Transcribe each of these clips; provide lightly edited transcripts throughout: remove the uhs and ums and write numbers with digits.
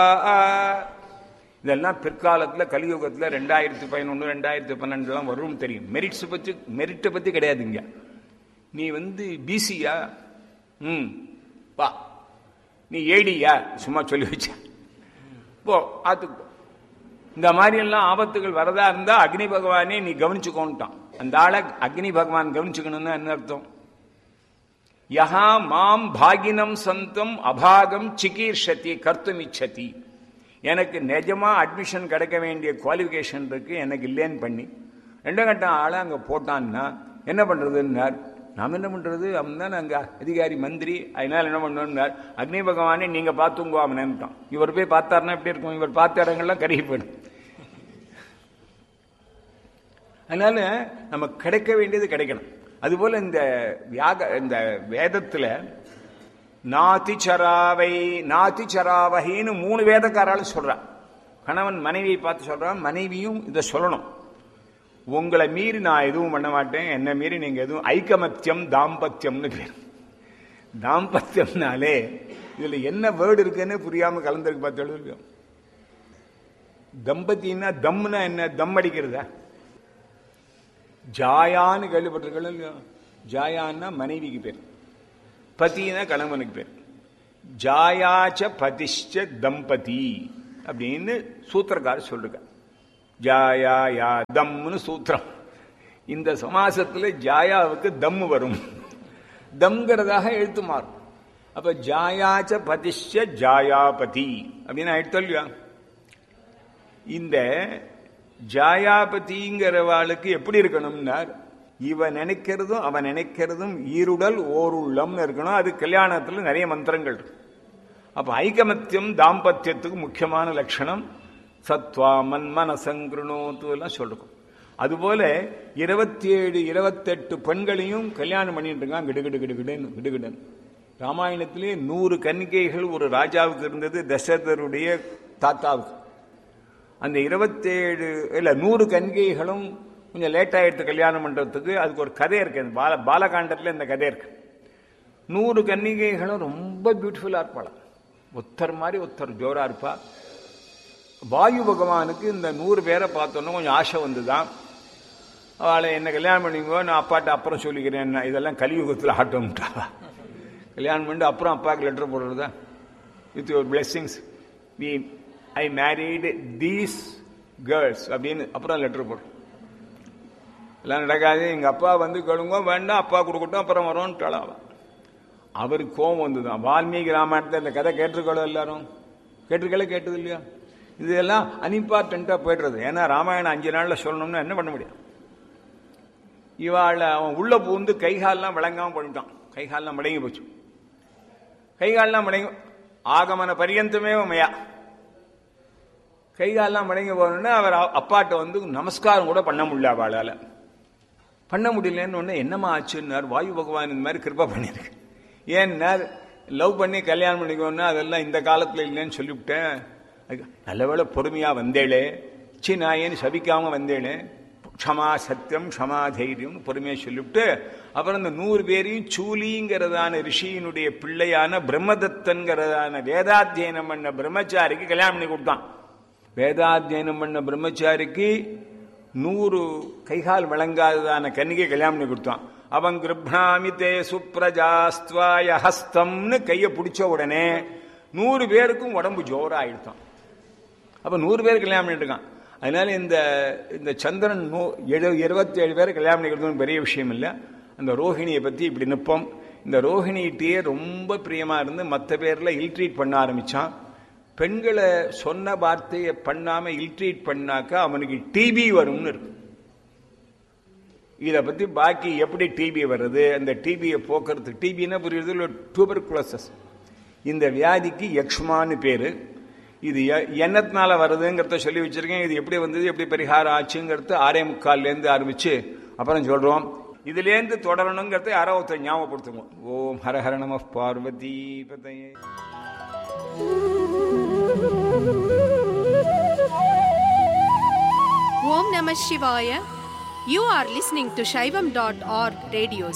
இதெல்லாம் பிற்காலத்தில் கலியுகத்தில் 2011 2012 வரும் தெரியும். மெரிட்டை பற்றி கிடையாதுங்க. நீ பிசியா, பா, நீ ஏடியா, சும்மா சொல்லி வச்ச போ ஆத்துக்கு போ. இந்த மாதிரி எல்லாம் ஆபத்துகள் வரதா இருந்தா அக்னி பகவானே நீ கவனிச்சுக்கோன்ட்டான். அந்த ஆளை அக்னி பகவான் கவனிச்சுக்கணும்னு என்ன அர்த்தம்? யஹா மாம் பாகினம் சந்தம் அபாகம் சிகீர்ஷதி கர்த்தும் இச்சதி. எனக்கு நிஜமா அட்மிஷன் கிடைக்க வேண்டிய குவாலிஃபிகேஷன் இருக்கு, எனக்கு இல்லைன்னு பண்ணி 2 கட்டம் ஆளை அங்கே போட்டான்னா என்ன பண்றதுன்னார். நாம் என்ன பண்றது? அவன் தான் அங்கே அதிகாரி மந்திரி, அதனால என்ன பண்ணணும்னார். அக்னி பகவானே நீங்க பார்த்துங்கோ அவன்ட்டான். இவர் போய் பார்த்தாருன்னா எப்படி இருக்கும்? இவர் பார்த்த இடங்கள்லாம் கருகி போயிடும். அதனால நமக்கு கிடைக்க வேண்டியது கிடைக்கணும். அதுபோல இந்த வேதத்துல நாதிச்சராவகின்னு 3 வேதக்காராலும் சொல்றான். கணவன் மனைவியை பார்த்து சொல்றான், மனைவியும் இதை சொல்லணும். உங்களை மீறி நான் எதுவும் பண்ண மாட்டேன், என்ன மீறி நீங்க எதுவும். ஐக்கமத்தியம் தாம்பத்தியம்னு பேர். தாம்பத்தியம்னாலே இதுல என்ன வேர்டு இருக்குன்னு புரியாம கலந்துருக்கு பார்த்து. தம்பத்தின்னா தம்னா என்ன? தம் அடிக்கிறதா? ஜாயான்னு கேள்விப்பட்டிருக்கீங்களா? ஜாயான்னா மனைவிக்கு பேர், பத்தினா கணவனுக்கு பேர். ஜாயாச்ச பதிஷ்ச தம்பதி அப்படின்னு சூத்திரக்காரர் சொல்லுங்க. ஜாயா யா தம்னு சூத்திரம். இந்த சமாசத்துல ஜாயாவுக்கு தம் வரும், தம்ங்கிறதாக எழுத்து மாறும். அப்ப ஜாயாச்ச பதிஷ்ச ஜாயாபதி அப்படின்னு எடுத்தல்லையா? இந்த ஜாயாபதிங்கிறவாளுக்கு எப்படி இருக்கணும்னார், இவன் நினைக்கிறதும் அவன் நினைக்கிறதும் ஈருடல் ஓருள்ளம்னு இருக்கணும். அது கல்யாணத்துல நிறைய மந்திரங்கள் இருக்கு. அப்ப ஐகமத்தியம் தாம்பத்தியத்துக்கு முக்கியமான லட்சணம் சத்வா மன்மனசங்கிருணோத்து எல்லாம் சொல்லிருக்கும். அதுபோல 27 28 பெண்களையும் கல்யாணம் பண்ணிட்டு இருக்கான் கிடுகிடுன்னு. ராமாயணத்திலே 100 கன்னிகைகள் ஒரு ராஜாவுக்கு இருந்தது, தசரதருடைய தாத்தாவுக்கு. அந்த 100 கன்னிகைகளும் கொஞ்சம் லேட் ஆயிடுத்து கல்யாணம் பண்றதுக்கு. அதுக்கு ஒரு கதை இருக்கு, பாலகாண்டத்துல இந்த கதை இருக்கு. 100 கன்னிகைகளும் ரொம்ப பியூட்டிஃபுல்லா இருப்பாள். ஒருத்தர் மாதிரி ஒருத்தர் ஜோரா இருப்பா. வாயு பகவானுக்கு இந்த 100 பேரை பார்த்தோன்னா கொஞ்சம் ஆசை வந்துதான். அவளை என்ன கல்யாணம் பண்ணிங்கோ, நான் அப்பாட்ட அப்புறம் சொல்லிக்கிறேன். இதெல்லாம் கலியுகத்தில் ஆட்டோம்ட்டா. கல்யாணம் பண்ணிட்டு அப்புறம் அப்பாவுக்கு லெட்டர் போடுறதா, with your blessings I married these girls அப்படின்னு அப்புறம் லெட்டர் போடுறோம். எல்லாம் நடக்காது. எங்க அப்பா கேளுங்க, வேண்டாம் அப்பா கொடுக்கட்டும் அப்புறம் வரோன்ட்டாளாவா. அவருக்கு கோபம் வந்துதான். வால்மீகி ராமாயணத்தை இந்த கதை கேட்டிருக்கோம், எல்லாரும் கேட்டது இல்லையா? இதெல்லாம் அன்இம்பார்ட்டண்டா போயிடுறது. ஏன்னா ராமாயணம் 5 நாள்ல சொல்லணும்னா என்ன பண்ண முடியும்? இவாள் அவன் உள்ள பூந்து கைகாலெல்லாம் விளங்காம பண்ணிட்டான். கைகாலெல்லாம் மடங்கி போச்சு. கைகாலெல்லாம் மடங்கி ஆகமன பரியந்தமே மயா. கைகாலெல்லாம் மடங்கி போகணும்னா அவர் அப்பாட்ட நமஸ்காரம் கூட பண்ண முடியல. அவளால பண்ண முடியலன்னு ஒண்ணு என்னமா ஆச்சுன்னார். வாயு பகவான் இந்த மாதிரி கிருபா பண்ணிருக்கு. ஏன்னார், லவ் பண்ணி கல்யாணம் பண்ணிக்கோன்னா அதெல்லாம் இந்த காலத்துல இல்லைன்னு சொல்லிவிட்டேன். நல்லவேளை பொறுமையா வந்தேளே, சின்னாயன்னு சபிக்காம வந்தேளே, க்ஷமா சத்தியம் க்ஷமா தைரியம் பொறுமையா சொல்லிவிட்டு அப்புறம் இந்த 100 பேரையும் சூலிங்கிறதான ரிஷியினுடைய பிள்ளையான பிரம்மதத்தன்கிறதான வேதாத்தியனம் பண்ண பிரம்மச்சாரிக்கு கல்யாணம் பண்ணி கொடுத்தான். வேதாத்தியனம் பண்ண பிரம்மச்சாரிக்கு 100 கைகால் வழங்காததான கன்னிகை கல்யாணம் பண்ணி கொடுத்தான். அவன் கிருப்ணாமி தே சுப்ரஜாஸ்துவாய ஹஸ்தம்னு கையை பிடிச்ச உடனே 100 பேருக்கும் உடம்பு ஜோரா ஆயிடுத்தான். அப்ப 100 பேர் கல்யாணம் பண்ணிட்டு இருக்கான். அதனால இந்த சந்திரன் 27 பேரை கல்யாணம் பண்ணிக்கிறது பெரிய விஷயம் இல்லை. அந்த ரோஹிணியை பத்தி இப்படி நிற்போம். இந்த ரோஹிணிகிட்டே ரொம்ப பிரியமா இருந்து மற்ற பேர்ல இல்ட்ரீட் பண்ண ஆரம்பிச்சான். பெண்களை சொன்ன வார்த்தையை பண்ணாம இல்ட்ரீட் பண்ணாக்கா அவனுக்கு டிபி வரும்னு இருக்கு. இதை பத்தி பாக்கி எப்படி டிபி வருது, அந்த டிபியை போக்குறது. டிபின்னா புரியுறது டியூபர்குலோசிஸ். இந்த வியாதிக்கு யக்ஷ்மான்னு பேரு. இது என்னத்தினால வருதுங்கிறத சொல்லி வச்சிருக்கேன். இது எப்படி வந்தது, எப்படி பரிகாரம் ஆச்சுங்கிறது 6:45 ஆரம்பிச்சு அப்புறம் சொல்றோம். இதுலேருந்து தொடரணுங்கிறத யாரோ ஒருத்தர் ஞாபகப்படுத்துவோம். ஓம் ஹர ஹர நம பார்வதி பதையே. Om Namah Shivaya. You are listening to Shaivam.org radios.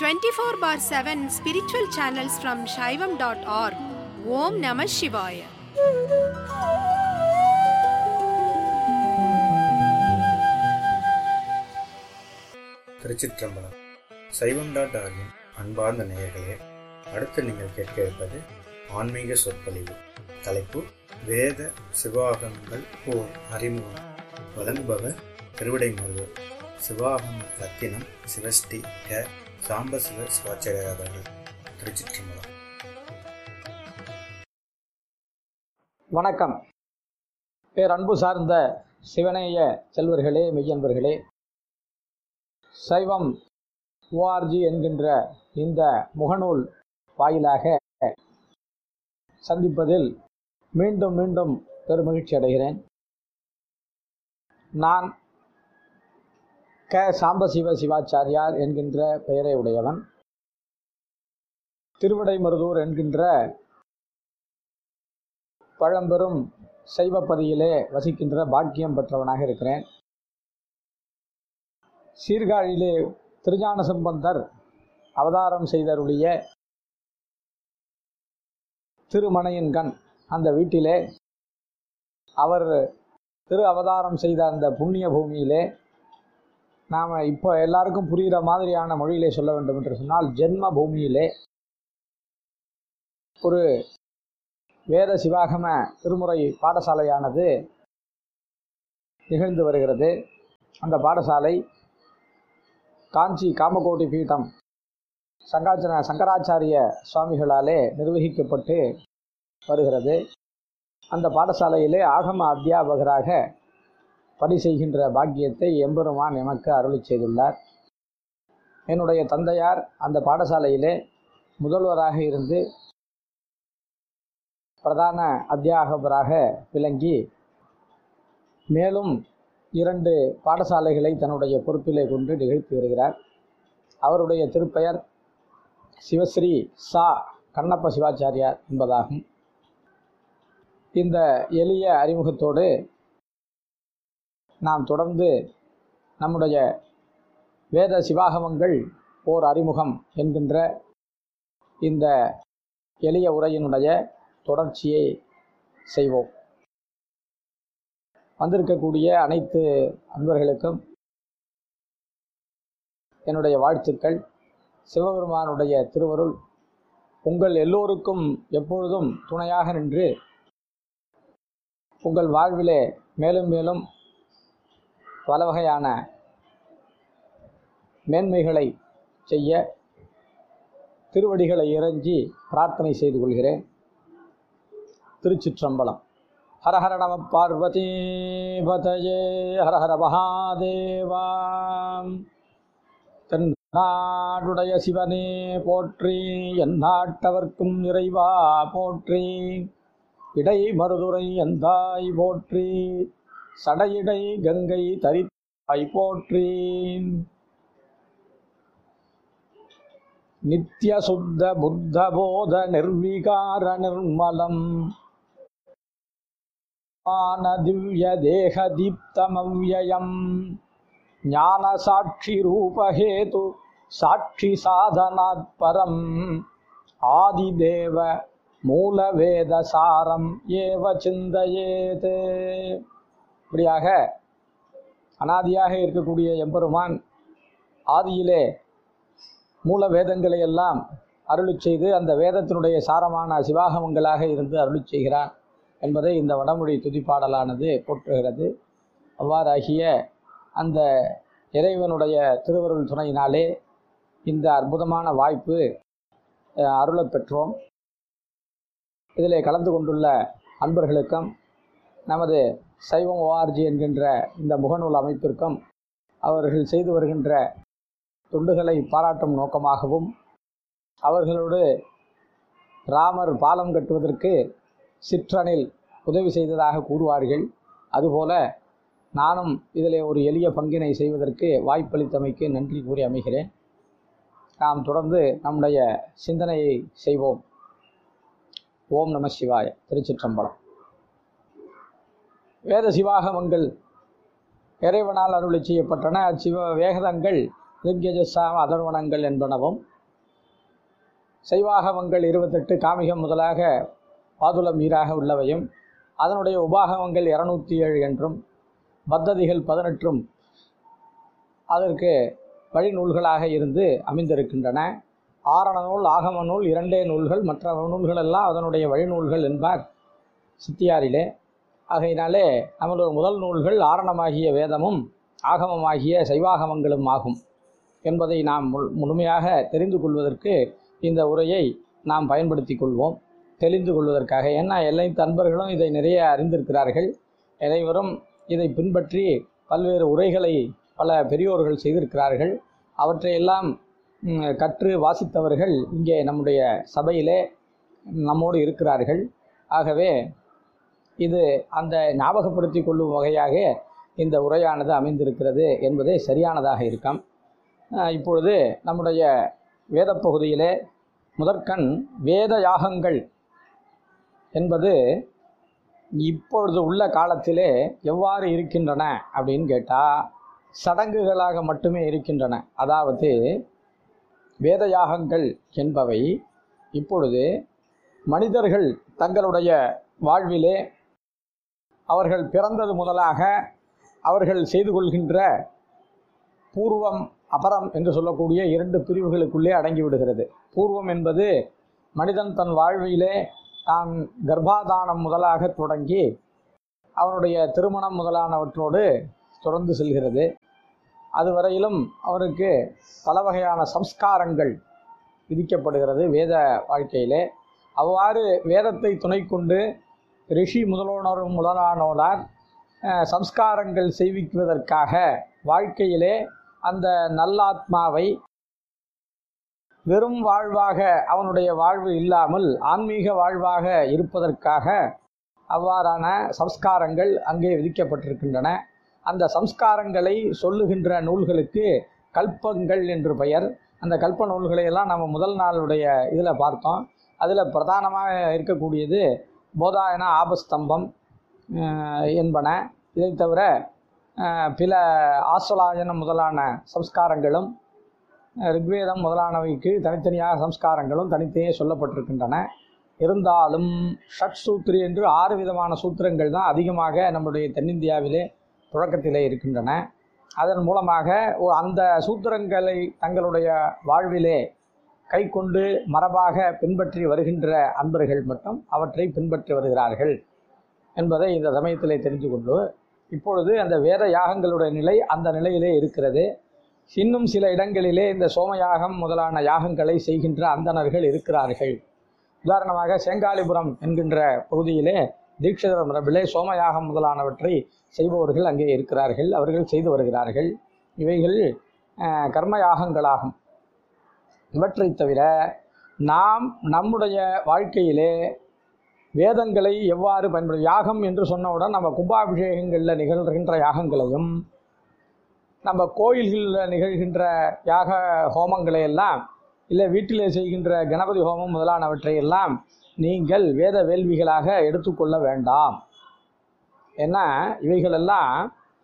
24/7 spiritual channels from Shaivam.org. Om Namah Shivaya. திருச்சிற்றம்பலம். சைவம்.org அன்பார்ந்த நேயர்களே, அடுத்து நீங்கள் கேட்க இருப்பது ஆன்மீக சொற்பொழிவு. தலைப்பு வேத சிவாகமங்கள் ஓர் அறிமுகம். வழங்குபவர் திருவிடைமருதூர் சிவாகம ரத்தினம் சிவஸ்ரீ க. சாம்பசிவ சிவாச்சாரியார் அவர்கள். திருச்சிற்றம்பலம். வணக்கம். பேரன்பு சார்ந்த சிவனேய செல்வர்களே, மெய்யன்பர்களே, சைவம் ORG என்கின்ற இந்த முகநூல் வாயிலாக சந்திப்பதில் மீண்டும் மீண்டும் பெருமகிழ்ச்சி அடைகிறேன். நான் க. சாம்பசிவ சிவாச்சாரியார் என்கின்ற பெயரை உடையவன். திருவிடைமருதூர் என்கின்ற பழம்பெரும் சைவப்பதியிலே வசிக்கின்ற பாக்கியம் பெற்றவனாக இருக்கிறேன். சீர்காழியிலே திருஞான சம்பந்தர் அவதாரம் செய்தருளிய திருமணையின்கண் அந்த வீட்டிலே, அவர் திரு அவதாரம் செய்த அந்த புண்ணிய பூமியிலே, நாம் இப்போ எல்லாருக்கும் புரிகிற மாதிரியான மொழியிலே சொல்ல வேண்டும் என்று சொன்னால், ஜென்ம பூமியிலே ஒரு வேத சிவாகம திருமுறை பாடசாலையானது நிகழ்ந்து வருகிறது. அந்த பாடசாலை காஞ்சி காமகோட்டி பீடம் சங்கராச்சாரிய சுவாமிகளாலே நிர்வகிக்கப்பட்டு வருகிறது. அந்த பாடசாலையிலே ஆகம அத்தியாபகராக பணி செய்கின்ற பாக்கியத்தை எம்பெருமான் எமக்கு அருளி செய்துள்ளார். என்னுடைய தந்தையார் அந்த பாடசாலையிலே முதல்வராக இருந்து பிரதான அத்தியாபகராக விளங்கி, மேலும் 2 பாடசாலைகளை தன்னுடைய பொறுப்பிலே கொண்டு நிகழ்த்தி வருகிறார். அவருடைய திருப்பெயர் சிவஸ்ரீ சா. கண்ணப்ப சிவாச்சாரியார் என்பதாகும். இந்த எளிய அறிமுகத்தோடு நாம் தொடர்ந்து நம்முடைய வேத சிவாகமங்கள் ஓர் அறிமுகம் என்கின்ற இந்த எளிய உரையினுடைய தொடர்ச்சியை செய்வோம். வந்திருக்கக்கூடிய அனைத்து அன்பர்களுக்கும் என்னுடைய வாழ்த்துக்கள். சிவபெருமானுடைய திருவருள் உங்கள் எல்லோருக்கும் எப்பொழுதும் துணையாக நின்று உங்கள் வாழ்விலே மேலும் மேலும் பல வகையான மேன்மைகளை செய்ய திருவடிகளை இறைஞ்சி பிரார்த்தனை செய்து கொள்கிறேன். திருச்சிற்றம்பலம். ஹரஹர நம பார்வதி பதயே ஹரஹர மகாதேவா. தென்னாடுடைய சிவனே போற்றி, எந்நாட்டவர்க்கும் இறைவா போற்றி, இடை மருதுரை எந்தாய் போற்றி, சடையிடை கங்கை தரித்தாய் போற்றி, நித்ய சுத்த புத்த போத நிர்விகார நிர்மலம் திவ்ய தேக தீப்தமவ்யயம் ஞான சாட்சி ரூபஹேது சாட்சி சாதனாத் பரம் ஆதிதேவ மூலவேத சாரம் ஏவ சிந்தையேதே. இப்படியாக அனாதியாக இருக்கக்கூடிய எம்பெருமான் ஆதியிலே மூல வேதங்களை எல்லாம் அருளி செய்து அந்த வேதத்தினுடைய சாரமான சிவாகமங்களாக இருந்து அருளி செய்கிறான் என்பதை இந்த வடமொழி துதிப்பாடலானது போற்றுகிறது. அவ்வாறாகிய அந்த இறைவனுடைய திருவருள் துணையினாலே இந்த அற்புதமான வாய்ப்பு அருளப் பெற்றோம். இதிலே கலந்து கொண்டுள்ள அன்பர்களுக்கும் நமது சைவம் ORG என்கின்ற இந்த முகநூல் அமைப்பிற்கும் அவர்கள் செய்து வருகின்ற தொண்டுகளை பாராட்டும் நோக்கமாகவும், அவர்களோடு ராமர் பாலம் கட்டுவதற்கு சிற்றனில் உதவி செய்ததாக கூறுவார்கள். அதுபோல நானும் இதிலே ஒரு எளிய பங்கினை செய்வதற்கு வாய்ப்பளித்தமைக்கு நன்றி கூறி அமைகிறேன். நாம் தொடர்ந்து நம்முடைய சிந்தனையை செய்வோம். ஓம் நம சிவாய. திருச்சிற்றம்பலம். வேத சிவாகமங்கள் இறைவனால் அருளி செய்யப்பட்டன. அச்சிவ வேதங்கள் ரிக்யஜசாம அதர்வணங்கள் என்பனவும், சைவாகமங்கள் 28 காமிகம் முதலாக பாதுலம் ஈராக உள்ளவையும் அதனுடைய உபாகமங்கள் 207 என்றும் பத்ததிகள் 18 அதற்கு வழிநூல்களாக இருந்து அமைந்திருக்கின்றன. ஆரண நூல் ஆகம நூல் 2 நூல்கள், மற்ற நூல்களெல்லாம் அதனுடைய வழிநூல்கள் என்பார் சித்தியாரிலே. ஆகையினாலே நமது முதல் நூல்கள் ஆரணமாகிய வேதமும் ஆகமமாகிய சைவாகமங்களும் ஆகும் என்பதை நாம் முழுமையாக தெரிந்து கொள்வதற்கு இந்த உரையை நாம் பயன்படுத்தி கொள்வோம், தெளிந்து கொள்வதற்காக. ஏன்னா எல்லா அன்பர்களும் இதை நிறைய அறிந்திருக்கிறார்கள். அனைவரும் இதை பின்பற்றி பல்வேறு உரைகளை பல பெரியோர்கள் செய்திருக்கிறார்கள். அவற்றையெல்லாம் கற்று வாசித்தவர்கள் இங்கே நம்முடைய சபையிலே நம்மோடு இருக்கிறார்கள். ஆகவே இது அந்த ஞாபகப்படுத்தி கொள்ளும் வகையாக இந்த உரையானது அமைந்திருக்கிறது என்பதே சரியானதாக இருக்கும். இப்பொழுது நம்முடைய வேத பகுதியிலே முதற்கண் வேத யாகங்கள் என்பது இப்பொழுது உள்ள காலத்திலே எவ்வாறு இருக்கின்றன அப்படின்னு கேட்டால் சடங்குகளாக மட்டுமே இருக்கின்றன. அதாவது வேத யாகங்கள் என்பவை இப்பொழுது மனிதர்கள் தங்களுடைய வாழ்விலே அவர்கள் பிறந்தது முதலாக அவர்கள் செய்து கொள்கின்ற பூர்வம் அபரம் என்று சொல்லக்கூடிய 2 பிரிவுகளுக்குள்ளே அடங்கிவிடுகிறது. பூர்வம் என்பது மனிதன் தன் வாழ்விலே தான் கர்ப்பாதானம் முதலாக தொடங்கி அவனுடைய திருமணம் முதலானவற்றோடு தொடர்ந்து செல்கிறது. அதுவரையிலும் அவருக்கு பல வகையான சம்ஸ்காரங்கள் விதிக்கப்படுகிறது வேத வாழ்க்கையிலே. அவ்வாறு வேதத்தை துணை கொண்டு ரிஷி முதலானோரார் சம்ஸ்காரங்கள் செய்விக்குவதற்காக வாழ்க்கையிலே அந்த நல்லாத்மாவை வெறும் வாழ்வாக அவனுடைய வாழ்வு இல்லாமல் ஆன்மீக வாழ்வாக இருப்பதற்காக அவ்வாறான சம்ஸ்காரங்கள் அங்கே விதிக்கப்பட்டிருக்கின்றன. அந்த சம்ஸ்காரங்களை சொல்லுகின்ற நூல்களுக்கு கல்பங்கள் என்று பெயர். அந்த கல்ப நூல்களையெல்லாம் நம்ம முதல் நாளுடைய இதில் பார்த்தோம். அதில் பிரதானமாக இருக்கக்கூடியது போதாயன ஆபஸ்தம்பம் என்பன. இதை தவிர பில ஆசலாயனம் முதலான சம்ஸ்காரங்களும் ரிக்வேதம் முதலானவைக்கு தனித்தனியாக சம்ஸ்காரங்களும் தனித்தனியே சொல்லப்பட்டிருக்கின்றன. இருந்தாலும் ஷட் சூத்ரி என்று 6 விதமான சூத்திரங்கள் தான் அதிகமாக நம்முடைய தென்னிந்தியாவிலே புழக்கத்திலே இருக்கின்றன. அதன் மூலமாக அந்த சூத்திரங்களை தங்களுடைய வாழ்விலே கை கொண்டு மரபாக பின்பற்றி வருகின்ற அன்பர்கள் மட்டும் அவற்றை பின்பற்றி வருகிறார்கள் என்பதை இந்த சமயத்திலே தெரிந்து கொண்டு இப்பொழுது அந்த வேத யாகங்களுடைய நிலை அந்த நிலையிலே இருக்கிறது. இன்னும் சில இடங்களிலே இந்த சோமயாகம் முதலான யாகங்களை செய்கின்ற அந்தணர்கள் இருக்கிறார்கள். உதாரணமாக செங்காலிபுரம் என்கின்ற பகுதியிலே தீட்சிதர் மரபிலே சோமயாகம் முதலானவற்றை செய்பவர்கள் அங்கே இருக்கிறார்கள். அவர்கள் செய்து வருகிறார்கள். இவைகள் கர்மயாகங்களாகும். இவற்றை தவிர நாம் நம்முடைய வாழ்க்கையிலே வேதங்களை எவ்வாறு பயன்படுத்த யாகம் என்று சொன்னவுடன் நம்ம கும்பாபிஷேகங்களில் நிகழ்கின்ற யாகங்களையும் நம்ம கோயில்களில் நிகழ்கின்ற யாக ஹோமங்களையெல்லாம் இல்லை வீட்டிலே செய்கின்ற கணபதி ஹோமம் முதலானவற்றையெல்லாம் நீங்கள் வேத வேள்விகளாக எடுத்துக்கொள்ள வேண்டாம். ஏன்னா இவைகளெல்லாம்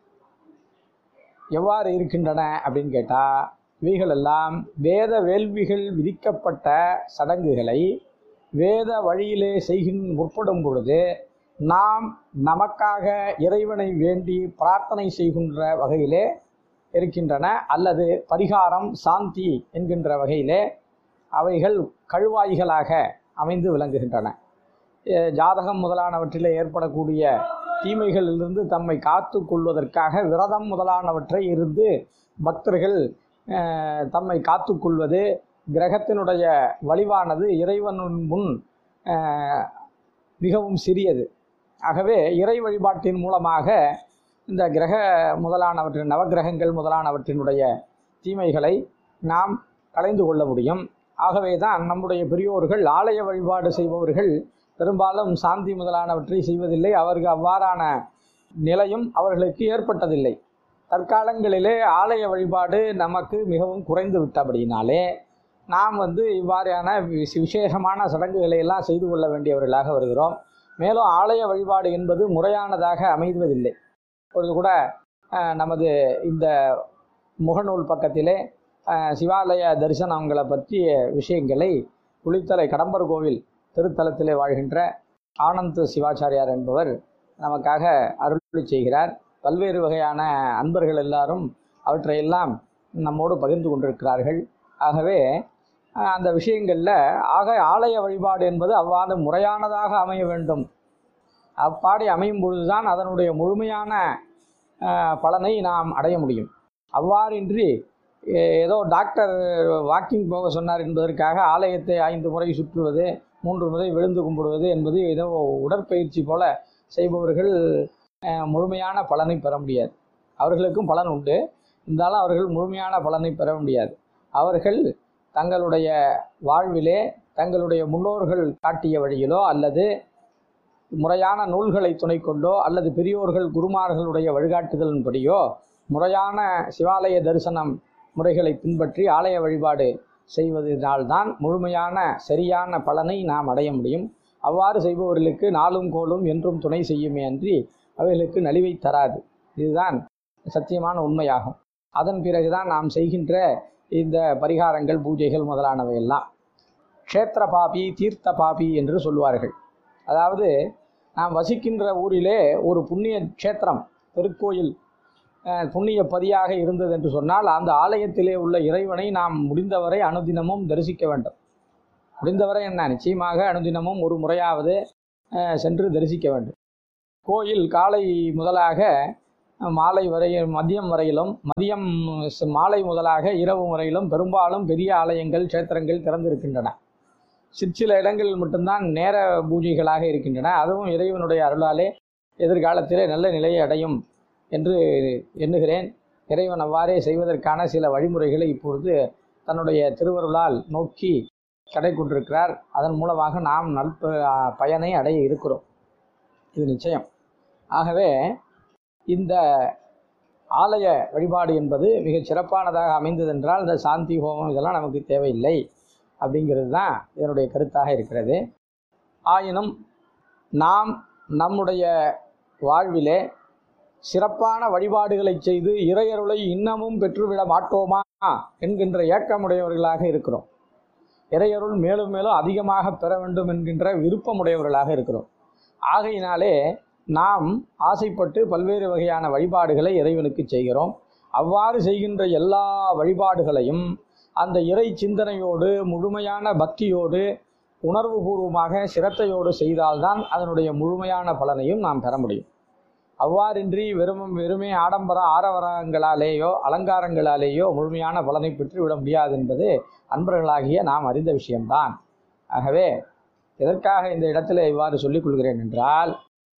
எவ்வாறு இருக்கின்றன அப்படின்னு கேட்டால் இவைகளெல்லாம் வேத வேள்விகள் விதிக்கப்பட்ட சடங்குகளை வேத வழியிலே முற்படும் பொழுது நாம் நமக்காக இறைவனை வேண்டி பிரார்த்தனை செய்கின்ற வகையிலே இருக்கின்றன. அல்லது பரிகாரம் சாந்தி என்கின்ற வகையிலே அவைகள் கழுவாய்களாக அமைந்து விளங்குகின்றன. ஜாதகம் முதலானவற்றிலே ஏற்படக்கூடிய தீமைகளிலிருந்து தம்மை காத்து கொள்வதற்காக விரதம் முதலானவற்றை இருந்து பக்தர்கள் தம்மை காத்து கொள்வது, கிரகத்தினுடைய வலிவானது இறைவன் முன் மிகவும் சிறியது. ஆகவே இறை வழிபாட்டின் மூலமாக இந்த கிரக முதலானவற்றின் நவகிரகங்கள் முதலானவற்றினுடைய தீமைகளை நாம் களைந்து கொள்ள முடியும். ஆகவே தான் நம்முடைய பெரியோர்கள் ஆலய வழிபாடு செய்பவர்கள் பெரும்பாலும் சாந்தி முதலானவற்றை செய்வதில்லை. அவர்கள் அவ்வாறான நிலையும் அவர்களுக்கு ஏற்பட்டதில்லை. தற்காலங்களிலே ஆலய வழிபாடு நமக்கு மிகவும் குறைந்து விட்டபடினாலே நாம் இவ்வாறான விசேஷமான சடங்குகளை எல்லாம் செய்து கொள்ள வேண்டியவர்களாக வருகிறோம். மேலும் ஆலய வழிபாடு என்பது முறையானதாக அமைவதில்லை. இப்பொழுது கூட நமது இந்த முகநூல் பக்கத்திலே சிவாலய தரிசனங்களை பற்றிய விஷயங்களை குளித்தலை கடம்பர் கோவில் திருத்தலத்திலே வாழ்கின்ற ஆனந்த் சிவாச்சாரியார் என்பவர் நமக்காக அருளி செய்கிறார். பல்வேறு வகையான அன்பர்கள் எல்லாரும் அவற்றையெல்லாம் நம்மோடு பகிர்ந்து கொண்டிருக்கிறார்கள். ஆகவே அந்த விஷயங்களில் ஆலய வழிபாடு என்பது அவ்வாறு முறையானதாக அமைய வேண்டும். அப்பாடி அமையும் பொழுதுதான் அதனுடைய முழுமையான பலனை நாம் அடைய முடியும். அவ்வாறின்றி ஏதோ டாக்டர் வாக்கிங் போக சொன்னார் என்பதற்காக ஆலயத்தை 5 முறை சுற்றுவது, 3 முறை விழுந்து கும்பிடுவது என்பது ஏதோ உடற்பயிற்சி போல செய்பவர்கள் முழுமையான பலனை பெற முடியாது. அவர்களுக்கும் பலன் உண்டு, இருந்தாலும் அவர்கள் முழுமையான பலனை பெற முடியாது. அவர்கள் தங்களுடைய வாழ்விலே தங்களுடைய முன்னோர்கள் காட்டிய வழியிலோ அல்லது முறையான நூல்களை துணை கொண்டோ அல்லது பெரியோர்கள் குருமார்களுடைய வழிகாட்டுதலின்படியோ முறையான சிவாலய தரிசனம் முறைகளை பின்பற்றி ஆலய வழிபாடு செய்வதனால்தான் முழுமையான சரியான பலனை நாம் அடைய முடியும். அவ்வாறு செய்பவர்களுக்கு நாளும் கோலும் என்றும் துணை செய்யுமே அன்றி அவைகளுக்கு நலிவை தராது. இதுதான் சத்தியமான உண்மையாகும். அதன் பிறகுதான் நாம் செய்கின்ற இந்த பரிகாரங்கள், பூஜைகள் முதலானவையெல்லாம். க்ஷேத்திர பாபி தீர்த்த பாபி என்று சொல்லுவார்கள். அதாவது நாம் வசிக்கின்ற ஊரிலே ஒரு புண்ணிய க்ஷேத்திரம், திருக்கோயில் புண்ணிய பதியாக இருந்தது என்று சொன்னால் அந்த ஆலயத்திலே உள்ள இறைவனை நாம் முடிந்தவரை அனுதினமும் தரிசிக்க வேண்டும். முடிந்தவரை என்ன, நிச்சயமாக அனுதினமும் ஒரு முறையாவது சென்று தரிசிக்க வேண்டும். கோயில் காலை முதலாக மாலை வரை, மதியம் வரையிலும், மாலை முதலாக இரவு வரையிலும் பெரும்பாலும் பெரிய ஆலயங்கள் க்ஷேத்திரங்கள் திறந்திருக்கின்றன. சிற்சில இடங்களில் மட்டும்தான் நேர பூஜைகளாக இருக்கின்றன. அதுவும் இறைவனுடைய அருளாலே எதிர்காலத்திலே நல்ல நிலையை அடையும் என்று எண்ணுகிறேன். இறைவன் அவ்வாறே செய்வதற்கான சில வழிமுறைகளை இப்பொழுது தன்னுடைய திருவருளால் நோக்கி கடை கொண்டிருக்கிறார். அதன் மூலமாக நாம் பயனை அடைய இருக்கிறோம், இது நிச்சயம். ஆகவே இந்த ஆலய வழிபாடு என்பது மிகச் சிறப்பானதாக அமைந்ததென்றால் இந்த சாந்தி ஹோமம் இதெல்லாம் நமக்கு தேவையில்லை அப்படிங்கிறது தான் இதனுடைய கருத்தாக இருக்கிறது. ஆயினும் நாம் நம்முடைய வாழ்விலே சிறப்பான வழிபாடுகளை செய்து இறையருளை இன்னமும் பெற்றுவிட மாட்டோமா என்கின்ற ஏக்கமுடையவர்களாக இருக்கிறோம். இறையருள் மேலும் மேலும் அதிகமாக பெற வேண்டும் என்கின்ற விருப்பமுடையவர்களாக இருக்கிறோம். ஆகையினாலே நாம் ஆசைப்பட்டு பல்வேறு வகையான வழிபாடுகளை இறைவனுக்கு செய்கிறோம். அவ்வாறு செய்கின்ற எல்லா வழிபாடுகளையும் அந்த இறை சிந்தனையோடு, முழுமையான பக்தியோடு, உணர்வுபூர்வமாக சிரத்தையோடு செய்தால்தான் அதனுடைய முழுமையான பலனையும் நாம் பெற முடியும். அவ்வாறின்றி வெறுமே ஆரவரங்களாலேயோ அலங்காரங்களாலேயோ முழுமையான பலனை பெற்றுவிட முடியாது என்பது அன்பர்களாகிய நாம் அறிந்த விஷயம்தான். ஆகவே எதற்காக இந்த இடத்துல இவ்வாறு சொல்லிக் கொள்கிறேன் என்றால்,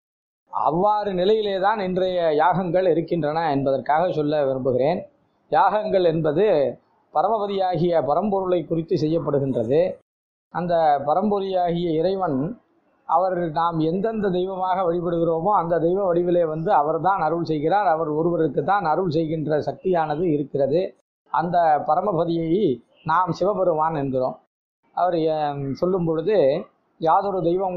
அவ்வாறு நிலையிலே தான் இன்றைய யாகங்கள் இருக்கின்றன என்பதற்காக சொல்ல விரும்புகிறேன். யாகங்கள் என்பது பரமபதியாகிய பரம்பொருளை குறித்து செய்யப்படுகின்றது. அந்த பரம்பொருளாகிய இறைவன் அவர் நாம் எந்தெந்த தெய்வமாக வழிபடுகிறோமோ அந்த தெய்வ வடிவிலே அவர்தான் அருள் செய்கிறார். அவர் ஒருவருக்கு தான் அருள் செய்கின்ற சக்தியானது இருக்கிறது. அந்த பரமபதியை நாம் சிவபெருமான் என்கிறோம். அவர் சொல்லும் பொழுது, யாதொரு தெய்வம்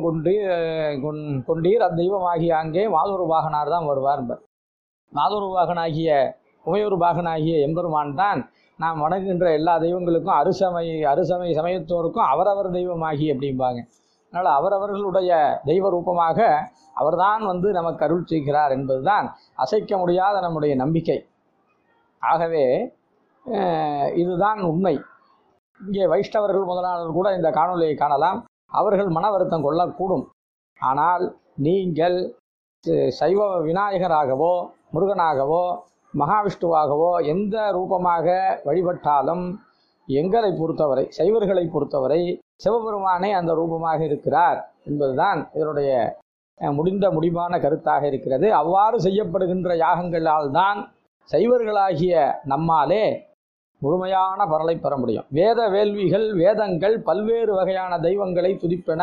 கொண்டீர் அத்தெய்வமாகிய அங்கே மாதொரு பாகனார் தான் வருவார் என்பர். மாதொரு பாகனாகிய உமையொரு பாகனாகிய எம்பெருமான் தான் நாம் வணங்குகின்ற எல்லா தெய்வங்களுக்கும் அறுசமய சமயத்தோருக்கும் அவரவர் தெய்வமாகி அப்படிம்பாங்க. அதனால் அவரவர்களுடைய தெய்வ ரூபமாக அவர்தான் நமக்கு அருள் செய்கிறார் என்பதுதான் அசைக்க முடியாத நம்முடைய நம்பிக்கை. ஆகவே இதுதான் உண்மை. இங்கே வைஷ்ணவர்கள் முதலானவர்கள் கூட இந்த காணொலியை காணலாம். அவர்கள் மன வருத்தம் கொள்ளக்கூடும். ஆனால் நீங்கள் சைவ விநாயகராகவோ முருகனாகவோ மகாவிஷ்ணுவாகவோ எந்த ரூபமாக வழிபட்டாலும் எங்களை பொறுத்தவரை, சைவர்களை பொறுத்தவரை சிவபெருமானே அந்த ரூபமாக இருக்கிறார் என்பதுதான் இதனுடைய முடிவான கருத்தாக இருக்கிறது. அவ்வாறு செய்யப்படுகின்ற யாகங்களால் தான் சைவர்களாகிய நம்மாலே முழுமையான பலனை பெற முடியும். வேத வேள்விகள், வேதங்கள் பல்வேறு வகையான தெய்வங்களை துதிப்பன.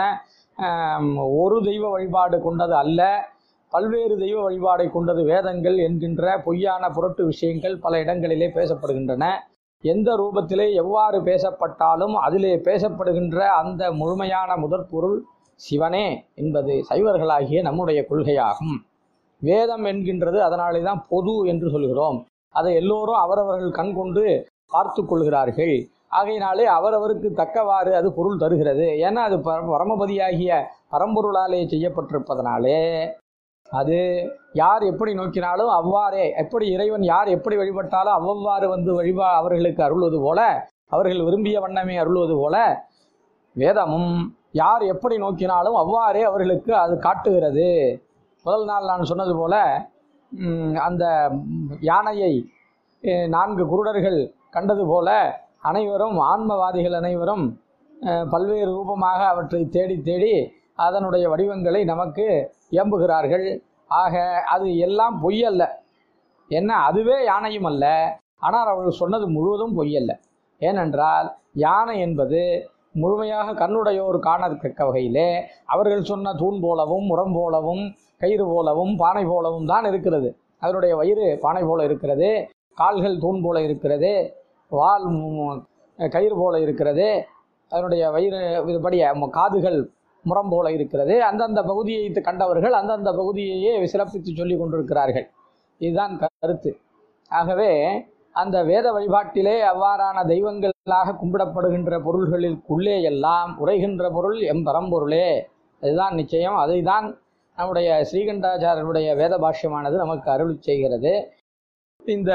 ஒரு தெய்வ வழிபாடு கொண்டது அல்ல, பல்வேறு தெய்வ வழிபாடை கொண்டது வேதங்கள் என்கின்ற பொய்யான புரட்டு விஷயங்கள் பல இடங்களிலே பேசப்படுகின்றன. எந்த ரூபத்திலே எவ்வாறு பேசப்பட்டாலும் அதிலே பேசப்படுகின்ற அந்த முழுமையான முதற்பொருள் சிவனே என்பது சைவர்களாகிய நம்முடைய கொள்கையாகும். வேதம் என்கின்றது அதனாலே தான் பொது என்று சொல்கிறோம். அதை எல்லோரும் அவரவர்கள் கண் கொண்டு பார்த்து கொள்கிறார்கள். ஆகையினாலே அவரவருக்கு தக்கவாறு அது பொருள் தருகிறது. ஏன்னா அது பரமபதியாகிய பரம்பொருளாலே செய்யப்பட்டிருப்பதனாலே அது யார் எப்படி நோக்கினாலும் அவ்வாறே, எப்படி இறைவன் யார் எப்படி வழிபட்டாலும் அவ்வவ்வாறு வந்து அவர்களுக்கு அருள்வது போல, அவர்கள் விரும்பிய வண்ணமே அருள்வது போல, வேதமும் யார் எப்படி நோக்கினாலும் அவ்வாறே அவர்களுக்கு அது காட்டுகிறது. முதல் நாள் நான் சொன்னது போல அந்த யானையை 4 குருடர்கள் கண்டது போல அனைவரும் ஆன்மவாதிகள் அனைவரும் பல்வேறு ரூபமாக அவற்றை தேடி தேடி அதனுடைய வடிவங்களை நமக்கு இயம்புகிறார்கள். ஆக அது எல்லாம் பொய்யல்ல. என்ன அதுவே யானையும் அல்ல. ஆனால் அவர்கள் சொன்னது முழுவதும் பொய்யல்ல. ஏனென்றால் யானை என்பது முழுமையாக கண்ணுடையோர் காணத்தக்க வகையிலே அவர்கள் சொன்ன தூண் போலவும் முரம் போலவும் கயிறு போலவும் பானை போலவும் தான் இருக்கிறது. அதனுடைய வயிறு பானை போல இருக்கிறது, கால்கள் தூண் போல இருக்கிறது, வால் கயிறு போல இருக்கிறது, அதனுடைய வயிறு இதுபடிய காதுகள் முரம் போல இருக்கிறது. அந்தந்த பகுதியை கண்டவர்கள் அந்தந்த பகுதியையே சிறப்பித்து சொல்லி கொண்டிருக்கிறார்கள். இதுதான் கருத்து. ஆகவே அந்த வேத வழிபாட்டிலே அவ்வாறான தெய்வங்களாக கும்பிடப்படுகின்ற பொருள்களுக்குள்ளே எல்லாம் உரைகின்ற பொருள் பரம்பொருளே. அதுதான் நிச்சயம். அதை தான் நம்முடைய ஸ்ரீகண்டாச்சாரியனுடைய வேத பாஷ்யமானது நமக்கு அருளி செய்கிறது. இந்த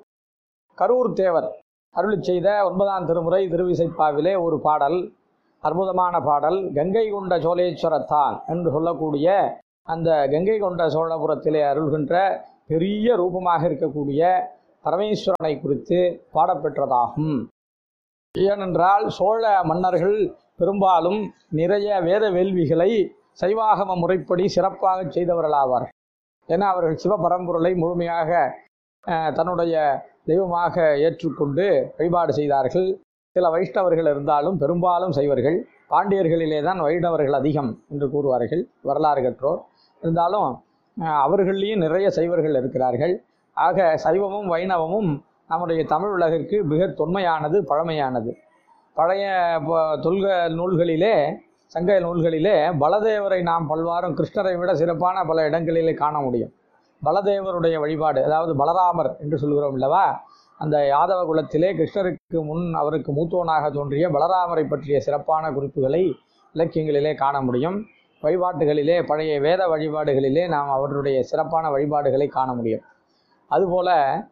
கரூர் தேவர் அருளி செய்த 9ஆம் திருமுறை திருவிசைப்பாவிலே ஒரு பாடல், அற்புதமான பாடல், கங்கை கொண்ட சோழேஸ்வரத்தான் என்று சொல்லக்கூடிய அந்த கங்கை கொண்ட சோழபுரத்திலே அருள்கின்ற பெரிய ரூபமாக இருக்கக்கூடிய பரமேஸ்வரனை குறித்து பாடப்பெற்றதாகும். ஏனென்றால் சோழ மன்னர்கள் பெரும்பாலும் நிறைய வேத வேள்விகளை சைவாகம முறைப்படி சிறப்பாக செய்தவர்களாவார். ஏன்னா அவர்கள் சிவபரம்பொருளை முழுமையாக தன்னுடைய தெய்வமாக ஏற்றுக்கொண்டு வழிபாடு செய்தார்கள். சில வைஷ்ணவர்கள் இருந்தாலும் பெரும்பாலும் சைவர்கள். பாண்டியர்களிலே தான் வைணவர்கள் அதிகம் என்று கூறுவார்கள் வரலாறு கற்றோர். இருந்தாலும் அவர்களையும் நிறைய சைவர்கள் இருக்கிறார்கள். ஆக சைவமும் வைணவமும் நம்முடைய தமிழ் உலகிற்கு மிக தொன்மையானது, பழமையானது. பழைய தொல்க நூல்களிலே, சங்க நூல்களிலே பலதேவரை நாம் பல்வாரும் கிருஷ்ணரை விட சிறப்பான பல இடங்களிலே காண முடியும். பலதேவருடைய வழிபாடு, அதாவது பலராமர் என்று சொல்கிறோம் அல்லவா, அந்த யாதவ குலத்திலே கிருஷ்ணருக்கு முன் அவருக்கு மூத்தோனாக தோன்றிய பலராமரை பற்றிய சிறப்பான குறிப்புகளை இலக்கியங்களிலே காண முடியும். வழிபாட்டுகளிலே, பழைய வேத வழிபாடுகளிலே நாம் அவருடைய சிறப்பான வழிபாடுகளை காண முடியும். அதுபோல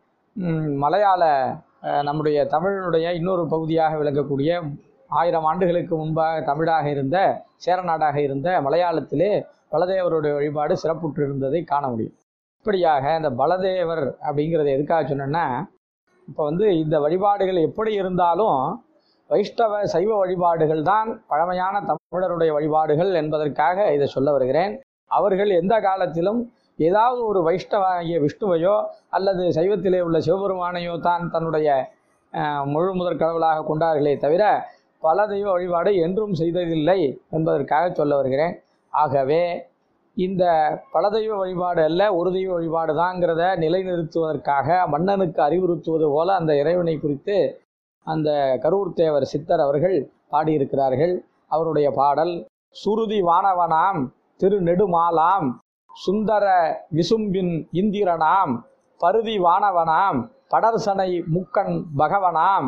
மலையாள நம்முடைய தமிழனுடைய இன்னொரு பகுதியாக விளங்கக்கூடிய 1000 ஆண்டுகளுக்கு முன்பாக தமிழாக இருந்த சேரநாடாக இருந்த மலையாளத்திலே பலதேவருடைய வழிபாடு சிறப்புற்று இருந்ததை காண முடியும். இப்படியாக இந்த பலதேவர் அப்படிங்கிறத எதுக்காக சொன்னேன்னா, இப்போ இந்த வழிபாடுகள் எப்படி இருந்தாலும் வைஷ்ணவ சைவ வழிபாடுகள் தான் பழமையான தமிழருடைய வழிபாடுகள் என்பதற்காக இதை சொல்ல வருகிறேன். அவர்கள் எந்த காலத்திலும் ஏதாவது ஒரு வைஷ்ணவாகிய விஷ்ணுவையோ அல்லது சைவத்திலே உள்ள சிவபெருமானையோ தான் தன்னுடைய முழு முதற் கடவுளாக கொண்டார்களே தவிர பல தெய்வ வழிபாடு என்றும் செய்ததில்லை என்பதற்காக சொல்ல வருகிறேன். ஆகவே இந்த பல தெய்வ வழிபாடு அல்ல, ஒரு தெய்வ வழிபாடு தாங்கிறத நிலைநிறுத்துவதற்காக மன்னனுக்கு அறிவுறுத்துவது போல அந்த இறைவனை குறித்து அந்த கரூர் தேவர் சித்தர் அவர்கள் பாடியிருக்கிறார்கள். அவருடைய பாடல், சுருதி வானவனாம் திருநெடுமாலாம் சுந்தர விசும்பின் இந்திரனாம் பருதி வானவனாம் படர்சனை முக்கண் பகவனாம்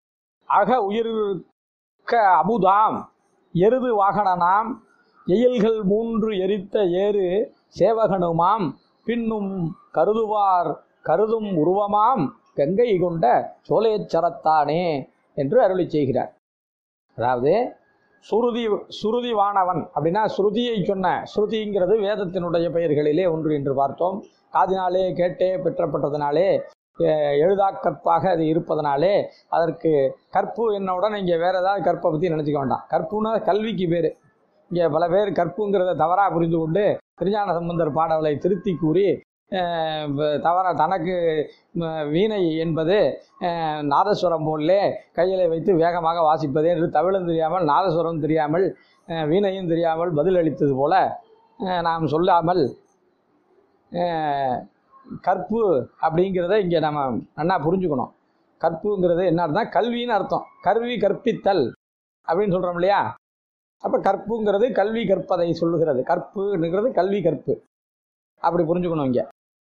அக உயிர்க்க அமுதாம் எருது வாகனனாம் எயில்கள் 3 எரித்த ஏறு சேவகனுமாம் பின்னும் கருதுவார் கருதும் உருவமாம் கங்கை கொண்ட சோழேச்சரத்தானே என்று அருளி செய்கிறார். அதாவது சுருதி வானவன் அப்படின்னா ஸ்ருதியை சொன்ன, ஸ்ருதிங்கிறது வேதத்தினுடைய பெயர்களிலே ஒன்று என்று பார்த்தோம். காதினாலே கேட்டே பெற்றப்பட்டதினாலே எழுதாக்கற்பாக அது இருப்பதனாலே அதற்கு கற்பு என்னவுடன் இங்கே வேறு ஏதாவது கற்பை பற்றி நினச்சிக்க வேண்டாம். கற்புன்னா கல்விக்கு பேர். இங்கே பல பேர் கற்புங்கிறத தவறாக புரிந்து கொண்டு திருஞான சம்பந்தர் பாடலை திருத்தி கூறி தனக்கு வீணை என்பது நாதஸ்வரம் போலே கையிலே வைத்து வேகமாக வாசிப்பதே என்று தமிழும் தெரியாமல் நாதஸ்வரம் தெரியாமல் வீணையும் தெரியாமல் பதிலளித்தது போல நாம் சொல்லாமல் கற்பு அப்படிங்கிறத இங்கே நம்ம நல்லா புரிஞ்சுக்கணும். கற்புங்கிறது என்ன அர்த்தம்? கல்வின்னு அர்த்தம். கல்வி கற்பித்தல் அப்படின்னு சொல்கிறோம் இல்லையா? அப்போ கற்புங்கிறது கல்வி கற்பதை சொல்லுகிறது. கற்புங்கிறது கல்வி கற்பு, அப்படி புரிஞ்சுக்கணும். இங்கே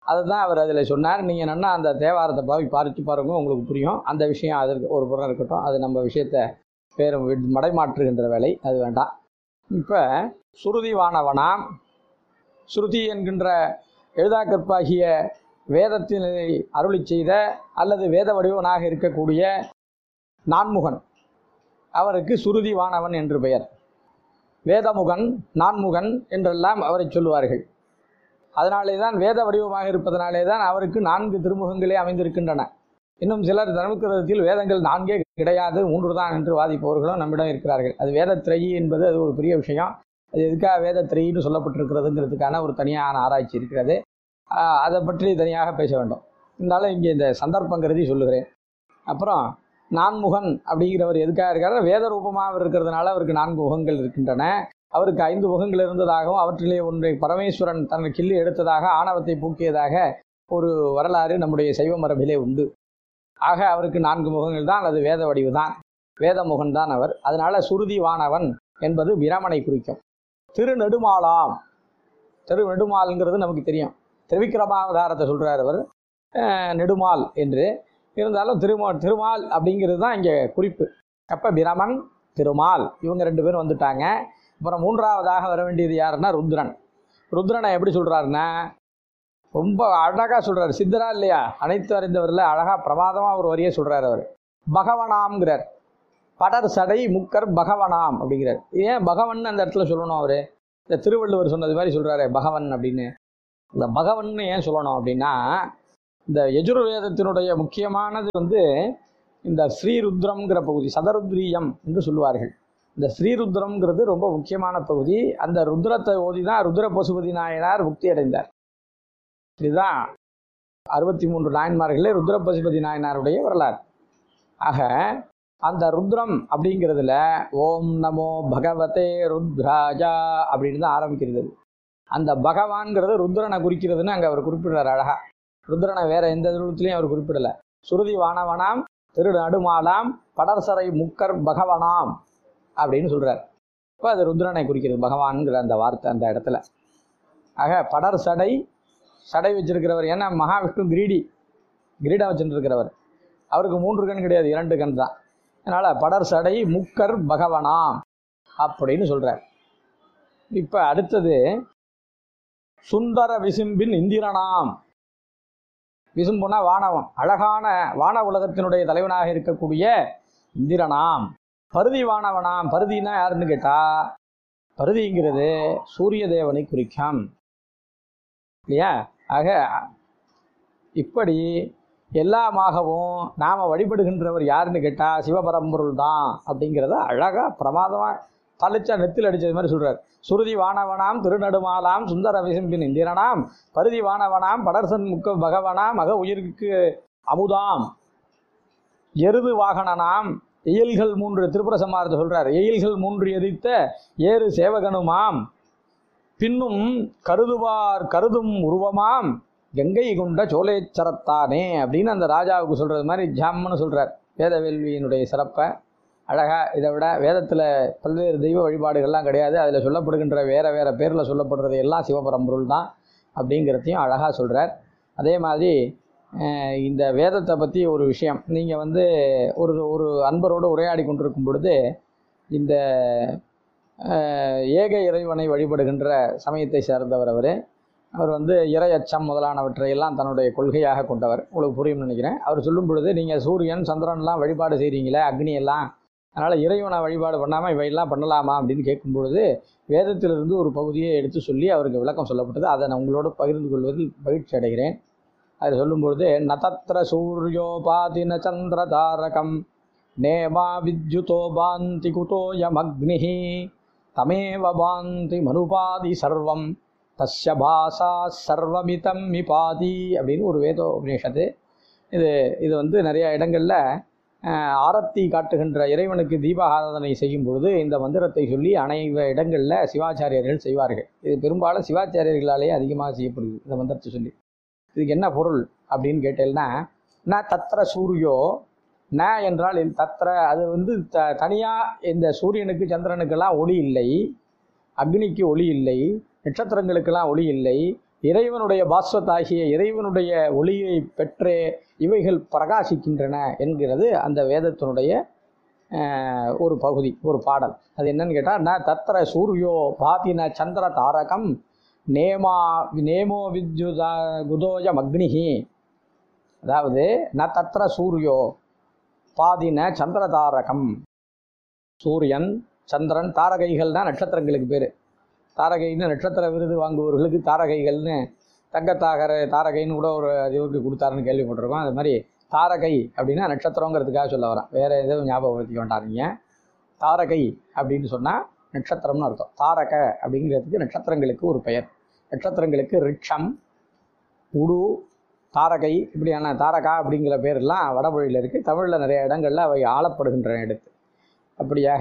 அதை தான் அவர் அதில் சொன்னார். நீங்கள் என்னென்னா அந்த தேவாரத்தை பார்த்து பாருங்க, உங்களுக்கு புரியும். அந்த விஷயம் அதற்கு ஒரு புறம் இருக்கட்டும், அது நம்ம விஷயத்தை வேறு மடைமாற்றுகின்ற வேலை, அது வேண்டாம். இப்போ சுருதி வானவனாம், ஸ்ருதி என்கின்ற எழுதாக்கற்பாகிய வேதத்தினை அருளி செய்த அல்லது வேத வடிவனாக இருக்கக்கூடிய நான்முகன், அவருக்கு சுருதி வானவன் என்று பெயர். வேதமுகன், நான்முகன் என்றெல்லாம் அவரை சொல்லுவார்கள். அதனாலே தான் வேத வடிவமாக இருப்பதனாலே தான் அவருக்கு 4 திருமுகங்களே அமைந்திருக்கின்றன. இன்னும் சிலர் தர்மகிரதத்தில் வேதங்கள் 4 கிடையாது, 3 தான் என்று வாதிப்பவர்களும் நம்மிடம் இருக்கிறார்கள். அது வேதத்திரையி என்பது அது ஒரு பெரிய விஷயம். அது எதுக்காக வேதத்திரையின்னு சொல்லப்பட்டிருக்கிறதுங்கிறதுக்கான ஒரு தனியான ஆராய்ச்சி இருக்கிறது. அதை பற்றி தனியாக பேச வேண்டும். இருந்தாலும் இங்கே இந்த சந்தர்ப்பம் கருதி சொல்லுகிறேன். அப்புறம் நான்முகன் அப்படிங்கிறவர் எதுக்காக இருக்காரு? வேத ரூபமாக இருக்கிறதுனால அவருக்கு 4 முகங்கள் இருக்கின்றன. அவருக்கு 5 முகங்கள் இருந்ததாகவும் அவற்றிலே ஒன்றை பரமேஸ்வரன் தன்னை கிள்ளி எடுத்ததாக ஆணவத்தை பூக்கியதாக ஒரு வரலாறு நம்முடைய சைவ மரபிலே உண்டு. ஆக அவருக்கு 4 முகங்கள் தான், அது வேத வடிவு தான், வேத முகன் தான் அவர். அதனால சுருதி வானவன் என்பது பிரமனை குறிக்கும். திருநெடுமாலாம், திருநெடுமால்ங்கிறது நமக்கு தெரியும். திருவிக்கிரமாவதாரத்தை சொல்கிறார் அவர் நெடுமால் என்று. இருந்தாலும் திருமால் அப்படிங்கிறது தான் இங்கே குறிப்பு. அப்போ பிரமன், திருமால் இவங்க 2 பேரும் வந்துட்டாங்க. அப்புறம் 3ஆவதாக வர வேண்டியது யாருன்னா ருத்ரன். ருத்ரனை எப்படி சொல்கிறாருன்னா ரொம்ப அழகாக சொல்கிறார். சித்தரா இல்லையா, அனைத்து அறிந்தவரில் அழகாக பிரமாதமாக ஒரு வரியே சொல்கிறார் அவர். பகவனாம்ங்கிறார். படர் சடை முக்கர் பகவனாம் அப்படிங்கிறார். ஏன் பகவன் அந்த இடத்துல சொல்லணும்? அவர் இந்த திருவள்ளுவர் சொன்னது மாதிரி சொல்கிறாரு பகவன் அப்படின்னு. இந்த பகவன் ஏன் சொல்லணும் அப்படின்னா, இந்த யஜுர்வேதத்தினுடைய முக்கியமானது இந்த ஸ்ரீருத்ரம்ங்கிற பகுதி, சதருத்ரீயம் என்று சொல்லுவார்கள். இந்த ஸ்ரீருத்ரம்ங்கிறது ரொம்ப முக்கியமான பகுதி. அந்த ருத்ரத்தை ஓதி தான் ருத்ர பசுபதி நாயனார் முக்தி அடைந்தார். இதுதான் 63 நாயன்மார்களே ருத்ர பசுபதி நாயனாருடைய வரலாறு. ஆக அந்த ருத்ரம் அப்படிங்கிறதுல ஓம் நமோ பகவதே ருத்ராஜா அப்படின்னு தான் ஆரம்பிக்கிறது. அந்த பகவான்கிறது ருத்ரனை குறிக்கிறதுன்னு அங்கே அவர் குறிப்பிடுறார் அழகா. ருத்ரனை வேற எந்த திருளத்துலையும் அவர் குறிப்பிடலை. சுருதி வானவனாம், திரு நடுமாலாம், படர்சரை முக்கர் பகவனாம் அப்படின்னு சொல்கிறார். இப்போ அது ருத்ரனை குறிக்கிறது பகவான்கிற அந்த வார்த்தை அந்த இடத்துல. ஆக படர் சடை வச்சிருக்கிறவர். ஏன்னா மகாவிஷ்ணு கிரீடம் வச்சுருக்கிறவர். அவருக்கு 3 கண் கிடையாது, 2 கண் தான். அதனால் படர் சடை முக்கர் பகவனாம் அப்படின்னு சொல்கிறார். இப்போ அடுத்தது சுந்தர விசும்பின் இந்திரனாம். விசும்புனா வானவன், அழகான வான உலகத்தினுடைய தலைவனாக இருக்கக்கூடிய இந்திரனாம். பருதி வானவனாம். பருதினா யாருன்னு கேட்டா, பருதிங்கிறது சூரிய தேவனை குறிக்கும் இல்லையா? ஆக இப்படி எல்லாமாகவும் நாம் வழிபடுகின்றவர் யாருன்னு கேட்டால் சிவபரம்பொருள் தான் அப்படிங்கிறத அழகாக பிரமாதமாக பழிச்சா நெத்தில் அடித்தது மாதிரி சொல்கிறார். சுருதி வானவனாம், திருநடுமாலாம், சுந்தர விசும்பின் இந்திரனாம், பருதி வானவனாம், படர்சன் முக்க பகவனாம், மக உயிருக்கு அமுதாம், எருது வாகனனாம், எயில்கள் 3 திருப்புர சம்மாரத்தை சொல்கிறார். எயில்கள் 3 எரித்த ஏறு சேவகனுமாம், பின்னும் கருதும் உருவமாம், கங்கை கொண்ட சோலேச்சரத்தானே அப்படின்னு அந்த ராஜாவுக்கு சொல்கிறது மாதிரி ஜாம்னு சொல்கிறார். வேத வேள்வியினுடைய சிறப்பை அழகாக. இதை விட வேதத்தில் பல்வேறு தெய்வ வழிபாடுகள்லாம் கிடையாது. அதில் சொல்லப்படுகின்ற வேறு பேரில் சொல்லப்படுறது எல்லாம் சிவபரம்பொருள் தான் அப்படிங்கிறதையும் அழகாக சொல்கிறார். அதே மாதிரி இந்த வேதத்தை பற்றி ஒரு விஷயம், நீங்கள் ஒரு அன்பரோடு உரையாடி கொண்டிருக்கும் பொழுது இந்த ஏக இறைவனை வழிபடுகின்ற சமயத்தை சேர்ந்தவர் அவர் இறை அச்சம் முதலானவற்றையெல்லாம் தன்னுடைய கொள்கையாக கொண்டவர். உங்களுக்கு புரியும்னு நினைக்கிறேன். அவர் சொல்லும் பொழுது நீங்கள் சூரியன் சந்திரன்லாம் வழிபாடு செய்கிறீங்களே, அக்னியெல்லாம், அதனால் இறைவனை வழிபாடு பண்ணாமல் இவையெல்லாம் பண்ணலாமா அப்படின்னு கேட்கும் பொழுது வேதத்திலிருந்து ஒரு பகுதியை எடுத்து சொல்லி அவருக்கு விளக்கம் சொல்லப்பட்டது. அதை நான் உங்களோடு பகிர்ந்து கொள்வதில் மகிழ்ச்சி அடைகிறேன். அதில் சொல்லும்பொழுது நதத்திர சூரியோபாதி ந சந்திர தாரகம் நேமா வித்யுதோ பாந்தி குதோயம் அக்னிஹி தமேவ பாந்தி மனுபாதி சர்வம் தஸ்ய பாசா சர்வமிதம் மிபாதி அப்படின்னு ஒரு வேத உபநிஷத்து. இது நிறைய இடங்களில் ஆரத்தி காட்டுகின்ற இறைவனுக்கு தீப ஆராதனை செய்யும் பொழுது இந்த மந்திரத்தை சொல்லி அனைவ இடங்களில் சிவாச்சாரியர்கள் செய்வார்கள். இது பெரும்பாலும் சிவாச்சாரியர்களாலேயே அதிகமாக செய்யப்படுது இந்த மந்திரத்தை சொல்லி. இதுக்கு என்ன பொருள் அப்படின்னு கேட்டேன்னா, ந தத்திர சூரியோ, ந என்றால் தத்திர, அது தனியாக இந்த சூரியனுக்கு சந்திரனுக்கெல்லாம் ஒளி இல்லை, அக்னிக்கு ஒளி இல்லை, நட்சத்திரங்களுக்கெல்லாம் ஒளி இல்லை, இறைவனுடைய பாஸ்வத்தாகிய இறைவனுடைய ஒளியை பெற்றே இவைகள் பிரகாசிக்கின்றன என்கிறது அந்த வேதத்தினுடைய ஒரு பகுதி, ஒரு பாடல். அது என்னன்னு கேட்டால், ந தத்திர சூரியோ பாதின சந்திர தாரகம் நேமோ வித்யுதா குதோயம் அக்னிஹி. அதாவது ந தத்திர சூரியோ பாதின சந்திர தாரகம். சூரியன், சந்திரன், தாரகைகள் தான் நட்சத்திரங்களுக்கு பேர். தாரகைன்னு நட்சத்திர விருது வாங்குபவர்களுக்கு தாரகைகள்னு தாரகைன்னு கூட ஒரு இதுக்கு கொடுத்தாருன்னு கேள்விப்பட்டிருக்கோம். அது மாதிரி தாரகை அப்படின்னா நட்சத்திரங்கிறதுக்காக சொல்ல வரேன், வேறு எதுவும் ஞாபகப்படுத்திக்க வேண்டாருங்க. தாரகை அப்படின்னு சொன்னால் நட்சத்திரம்னு அர்த்தம். தாரக அப்படிங்கிறதுக்கு நட்சத்திரங்களுக்கு ஒரு பெயர். நட்சத்திரங்களுக்கு ரிட்சம், உடு, தாரகை இப்படியான தாரகா அப்படிங்கிற பேரெல்லாம் வடமொழியில் இருக்குது. தமிழில் நிறைய இடங்களில் அவை ஆளப்படுகின்றன எடுத்து. அப்படியாக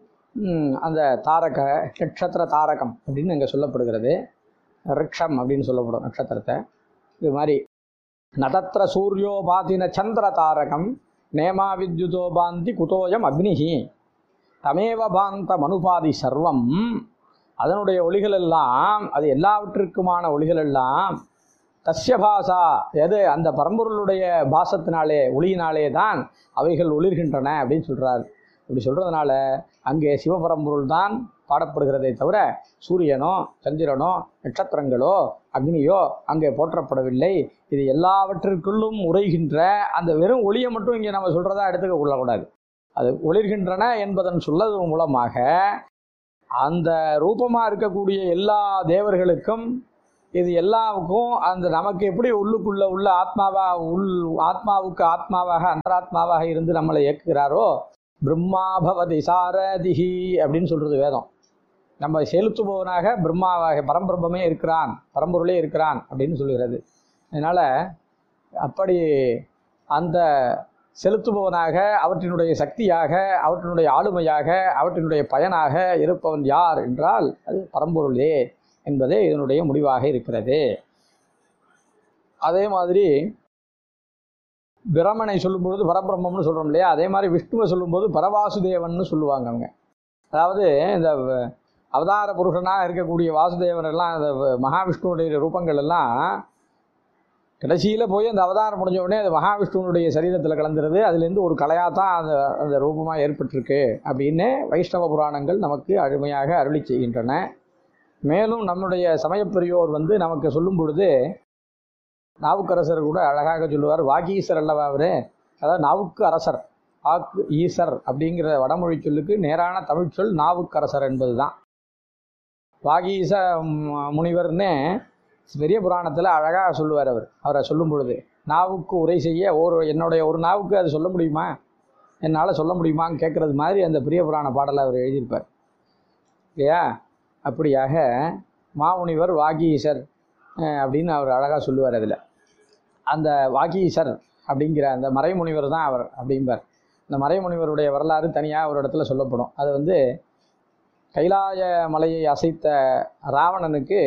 அந்த தாரக நட்சத்திர தாரகம் அப்படின்னு இங்கே சொல்லப்படுகிறது. ரிக்ஷம் அப்படின்னு சொல்லப்படும் நட்சத்திரத்தை. இது மாதிரி நதத்திர சூரியோ பாதின சந்திர தாரகம் நேமா வித்யுதோ பாந்தி குதோயம் அக்னிஹி தமேவ பாந்த மனுபாதி சர்வம். அதனுடைய ஒளிகள் எல்லாம், அது எல்லாவற்றிற்குமான ஒளிகள் எல்லாம் தஸ்ய பாசா, எது அந்த பரம்பொருளுடைய பாசத்தினாலே ஒளியினாலே தான் அவைகள் ஒளிர்கின்றன அப்படின்னு சொல்கிறார். இப்படி சொல்கிறதுனால அங்கே சிவபரம்பொருள் தான் பாடப்படுகிறதே தவிர சூரியனோ சந்திரனோ நட்சத்திரங்களோ அக்னியோ அங்கே போற்றப்படவில்லை. இது எல்லாவற்றிற்குள்ளும் உரைகின்ற அந்த வெறும் ஒளியை மட்டும் இங்கே நம்ம சொல்கிறதா எடுத்துக்க கொள்ளக்கூடாது. அது ஒளிர்கின்றன என்பதன் சொல்லது மூலமாக அந்த ரூபமாக இருக்கக்கூடிய எல்லா தேவர்களுக்கும் இது எல்லாவுக்கும் அந்த நமக்கு எப்படி உள்ளுக்குள்ள உள்ள ஆத்மாவுக்கு ஆத்மாவாக அந்தராத்மாவாக இருந்து நம்மளை இயக்குகிறாரோ, பிரம்மா பவதி சாரதிஹி அப்படின்னு சொல்கிறது வேதம். நம்ம செலுத்துபவனாக பிரம்மாவாக பரம்பிரம்மே இருக்கிறான், பரம்பொருளே இருக்கிறான் அப்படின்னு சொல்லுகிறது. அதனால் அப்படி அந்த செலுத்துபவனாக, அவற்றினுடைய சக்தியாக, அவற்றினுடைய ஆளுமையாக, அவற்றினுடைய பயனாக இருப்பவன் யார் என்றால் அது பரம்பொருளே என்பதே இதனுடைய முடிவாக இருக்கிறது. அதே மாதிரி பிரமனை சொல்லும்பொழுது பரபிரம்மம்னு சொல்கிறோம் இல்லையா, அதே மாதிரி விஷ்ணுவை சொல்லும்போது பரவாசுதேவன்னு சொல்லுவாங்க அவங்க. அதாவது இந்த அவதார புருஷனாக இருக்கக்கூடிய வாசுதேவன் எல்லாம், இந்த மகாவிஷ்ணுடைய ரூபங்கள் எல்லாம் கடைசியில் போய் அந்த அவதாரம் முடிஞ்ச உடனே அது மகாவிஷ்ணுனுடைய சரீரத்தில் கலந்துருது. அதுலேருந்து ஒரு கலையாக தான் அந்த ரூபமாக ஏற்பட்டிருக்கு அப்படின்னு வைஷ்ணவ புராணங்கள் நமக்கு அருமையாக அருளி செய்கின்றன. மேலும் நம்முடைய சமயப்பெரியோர் நமக்கு சொல்லும் பொழுது, நாவுக்கரசர் கூட அழகாக சொல்லுவார். வாகீசர் அல்லவா அவர், அதாவது நாவுக்கு அரசர், வாக்கு ஈசர் அப்படிங்கிற வடமொழி சொல்லுக்கு நேரான தமிழ் சொல் நாவுக்கரசர் என்பது தான். வாகீச முனிவர்னு பெரிய புராணத்தில் அழகாக சொல்லுவார். அவரை சொல்லும் பொழுது நாவுக்கு உரை செய்ய என்னுடைய ஒரு நாவுக்கு அது சொல்ல முடியுமா, என்னால் சொல்ல முடியுமான்னு கேட்குறது மாதிரி அந்த பெரிய புராண பாடலை அவர் எழுதியிருப்பார் இல்லையா. அப்படியாக மாமுனிவர் வாகீசர் அப்படின்னு அவர் அழகாக சொல்லுவார். அதில் அந்த வாகீசர் அப்படிங்கிற அந்த மறைமுனிவர் தான் அவர் அப்படிம்பார். இந்த மறைமுனிவருடைய வரலாறு தனியாக ஒரு இடத்துல சொல்லப்படும். அது கைலாய மலையை அசைத்த ராவணனுக்கு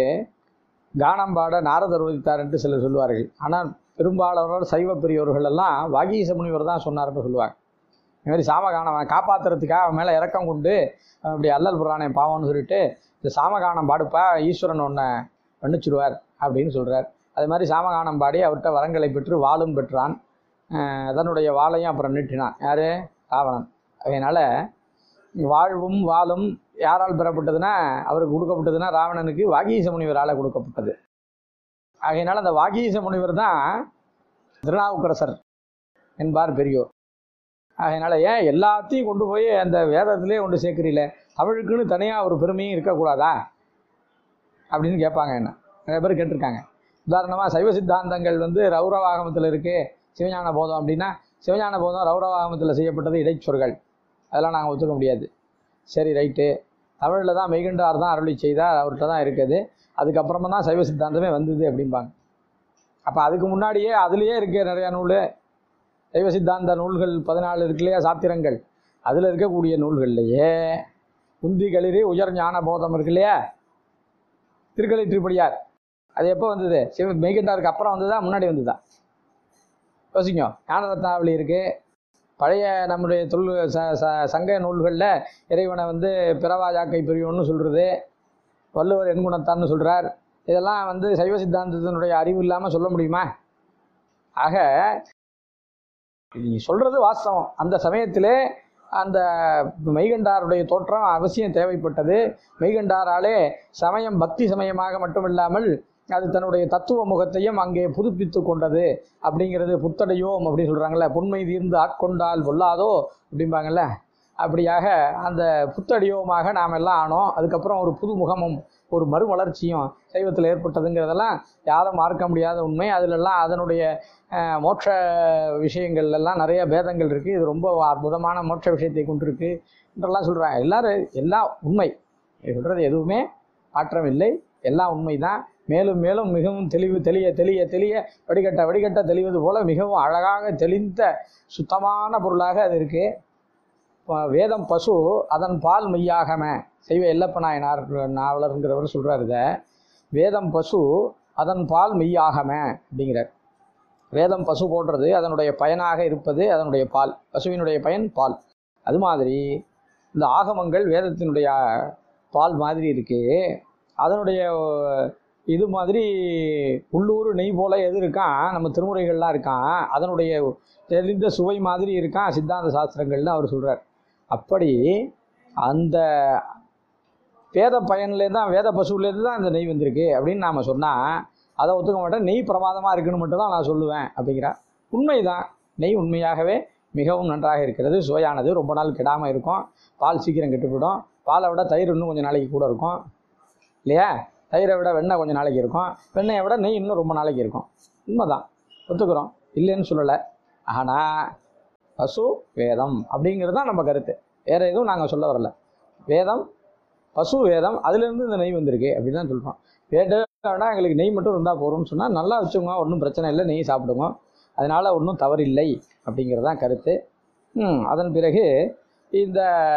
கானம் பாட நாரதர் உதித்தார் என்று சிலர் சொல்லுவார்கள். ஆனால் பெரும்பாலானோர் சைவ பெரியவர்கள் எல்லாம் வாகீச முனிவர் தான் சொன்னார்னு சொல்லுவாங்க. இதுமாதிரி சாமகானம் காப்பாற்றுறதுக்காக அவன் மேலே இறக்கம் கொண்டு அப்படி அல்லல் புராணம் பாவம்னு சொல்லிட்டு இந்த சாமகானம் பாடுப்பா, ஈஸ்வரன் ஒன்றை மன்னிச்சுடுவார் அப்படின்னு சொல்கிறார். அது மாதிரி சாமகானம் பாடி அவர்கிட்ட வரங்களை பெற்று வாளும் பெற்றான். அதனுடைய வாளையும் அப்புறம் நீட்டினான். யார்? ராவணன். அதனால் வாழ்வும் வாளும் யாரால் பெறப்பட்டதுன்னா, அவருக்கு கொடுக்கப்பட்டதுன்னா ராவணனுக்கு வாகீச முனிவரால் கொடுக்கப்பட்டது. ஆகையினால் அந்த வாகீச முனிவர் தான் திருநாவுக்கரசர் என்பார் பெரியோர். அதனால் ஏன் எல்லாத்தையும் கொண்டு போய் அந்த வேதத்திலே கொண்டு சேர்க்குறீங்களே, தமிழுக்குன்னு தனியாக ஒரு பெருமையும் இருக்கக்கூடாதா அப்படின்னு கேட்பாங்க. என்ன நிறைய பேர் கேட்டிருக்காங்க. உதாரணமாக சைவ சித்தாந்தங்கள் ரௌரவாகமத்தில் இருக்குது, சிவஞான போதம் அப்படின்னா சிவஞான போதம் ரௌரவாகமத்தில் செய்யப்பட்டது இடைச்சொற்கள், அதெல்லாம் நாங்கள் ஒத்துக்க முடியாது. சரி ரைட்டு, தமிழில் தான் மெய்கண்டார் தான் அருளி செய்தார், அவர்கிட்ட தான் இருக்குது, அதுக்கப்புறமா தான் சைவ சித்தாந்தமே வந்தது அப்படிம்பாங்க. அப்போ அதுக்கு முன்னாடியே அதுலேயே இருக்க நிறையா நூல், சைவ சித்தாந்த நூல்கள் 14 இருக்கு இல்லையா, சாத்திரங்கள், அதில் இருக்கக்கூடிய நூல்கள்லையே உந்தி களிறு உயர் ஞான போதம் இருக்கு இல்லையா, திருக்கலிற்றிப்படியார், அது எப்போ வந்தது? மெய்கண்டாருக்கு அப்புறம் வந்ததா முன்னாடி வந்ததா? யோசிங்க. ஞானரத்னாவளி இருக்குது. பழைய நம்முடைய சங்க நூல்களில் இறைவனை பிறவாஜாக்கை பெரியவன்னு சொல்கிறது, வள்ளுவர் எண்குணத்தான்னு சொல்கிறார். இதெல்லாம் சைவ சித்தாந்தத்தினுடைய அறிவு இல்லாமல் சொல்ல முடியுமா? ஆக நீ சொல்கிறது வாஸ்தவம். அந்த சமயத்திலே அந்த மெய்கண்டாருடைய தோற்றம் அவசியம் தேவைப்பட்டது. மெய்கண்டாராலே சமயம் பக்தி சமயமாக மட்டுமில்லாமல் அது தன்னுடைய தத்துவ முகத்தையும் அங்கே புதுப்பித்து கொண்டது. அப்படிங்கிறது புத்தடையோம் அப்படின்னு சொல்கிறாங்கல்ல, புண்மை தீர்ந்து ஆட்கொண்டால் பொல்லாதோ அப்படிம்பாங்கள்ல. அப்படியாக அந்த புத்தடியோமாக நாம் எல்லாம் ஆனோம். அதுக்கப்புறம் ஒரு புது முகமும் ஒரு மறுமலர்ச்சியும் சைவத்தில் ஏற்பட்டதுங்கிறதெல்லாம் யாரும் மறக்க முடியாத உண்மை. அதிலெல்லாம் அதனுடைய மோட்ச விஷயங்கள்லாம் நிறைய பேதங்கள் இருக்குது. இது ரொம்ப அற்புதமான மோட்ச விஷயத்தை கொண்டிருக்கு என்றெல்லாம் சொல்கிறாங்க. எல்லாம் உண்மை, சொல்கிறது எதுவுமே மாற்றம் இல்லை, எல்லாம் உண்மை தான். மேலும் மேலும் மிகவும் தெளிய வடிகட்ட தெளிவது போல மிகவும் அழகாக தெளிந்த சுத்தமான பொருளாக அது இருக்குது. வேதம் பசு அதன் பால் மெய்யாகம, செய்வ எல்லப்ப நாயனார் நாவலருங்கிறவர் சொல்கிறார். இதை வேதம் பசு அதன் பால் மெய்யாகம அப்படிங்கிறார். வேதம் பசு போடுறது, அதனுடைய பயனாக இருப்பது அதனுடைய பால், பசுவினுடைய பயன் பால். அது மாதிரி இந்த ஆகமங்கள் வேதத்தினுடைய பால் மாதிரி இருக்குது. அதனுடைய இது மாதிரி உள்ளூர் நெய் போல எது இருக்கான், நம்ம திருமுறைகள்லாம் இருக்கான், அதனுடைய தெரிந்த சுவை மாதிரி இருக்கான் சித்தாந்த சாஸ்திரங்கள்னு அவர் சொல்கிறார். அப்படி அந்த வேத பயன்லேருந்து தான், வேத பசுவிலேருந்து தான் இந்த நெய் வந்திருக்கு அப்படின்னு நாம் சொன்னால் அதை ஒத்துக்க மாட்டேன். நெய் பிரமாதமாக இருக்குன்னு மட்டும் தான் நான் சொல்லுவேன் அப்படிங்கிறா. உண்மைதான், நெய் உண்மையாகவே மிகவும் நன்றாக இருக்கிறது, சுவையானது, ரொம்ப நாள் கெடாமல் இருக்கும். பால் சீக்கிரம் கெட்டுப்படும். பாலை விட தயிர் இன்னும் கொஞ்சம் நாளைக்கு கூட இருக்கும் இல்லையா? தயிரை விட வெண்ணெய் கொஞ்சம் நாளைக்கு இருக்கும், வெண்ணெயை விட நெய் இன்னும் ரொம்ப நாளைக்கு இருக்கும். உண்மைதான், ஒத்துக்கிறோம், இல்லைன்னு சொல்லலை. ஆனால் பசு வேதம் அப்படிங்கிறது தான் நம்ம கருத்து, வேறு எதுவும் நாங்கள் சொல்ல வரல. வேதம் பசு வேதம், அதுலேருந்து இந்த நெய் வந்திருக்கு அப்படின்னு தான் சொல்கிறோம். வேண்டாம் எங்களுக்கு நெய் மட்டும் இருந்தால் போகிறோம்னு சொன்னால் நல்லா வச்சுக்கோங்க, ஒன்றும் பிரச்சனை இல்லை, நெய் சாப்பிடுங்க, அதனால் ஒன்றும் தவறில்லை அப்படிங்கிறது தான் கருத்து. அதன் பிறகு இந்த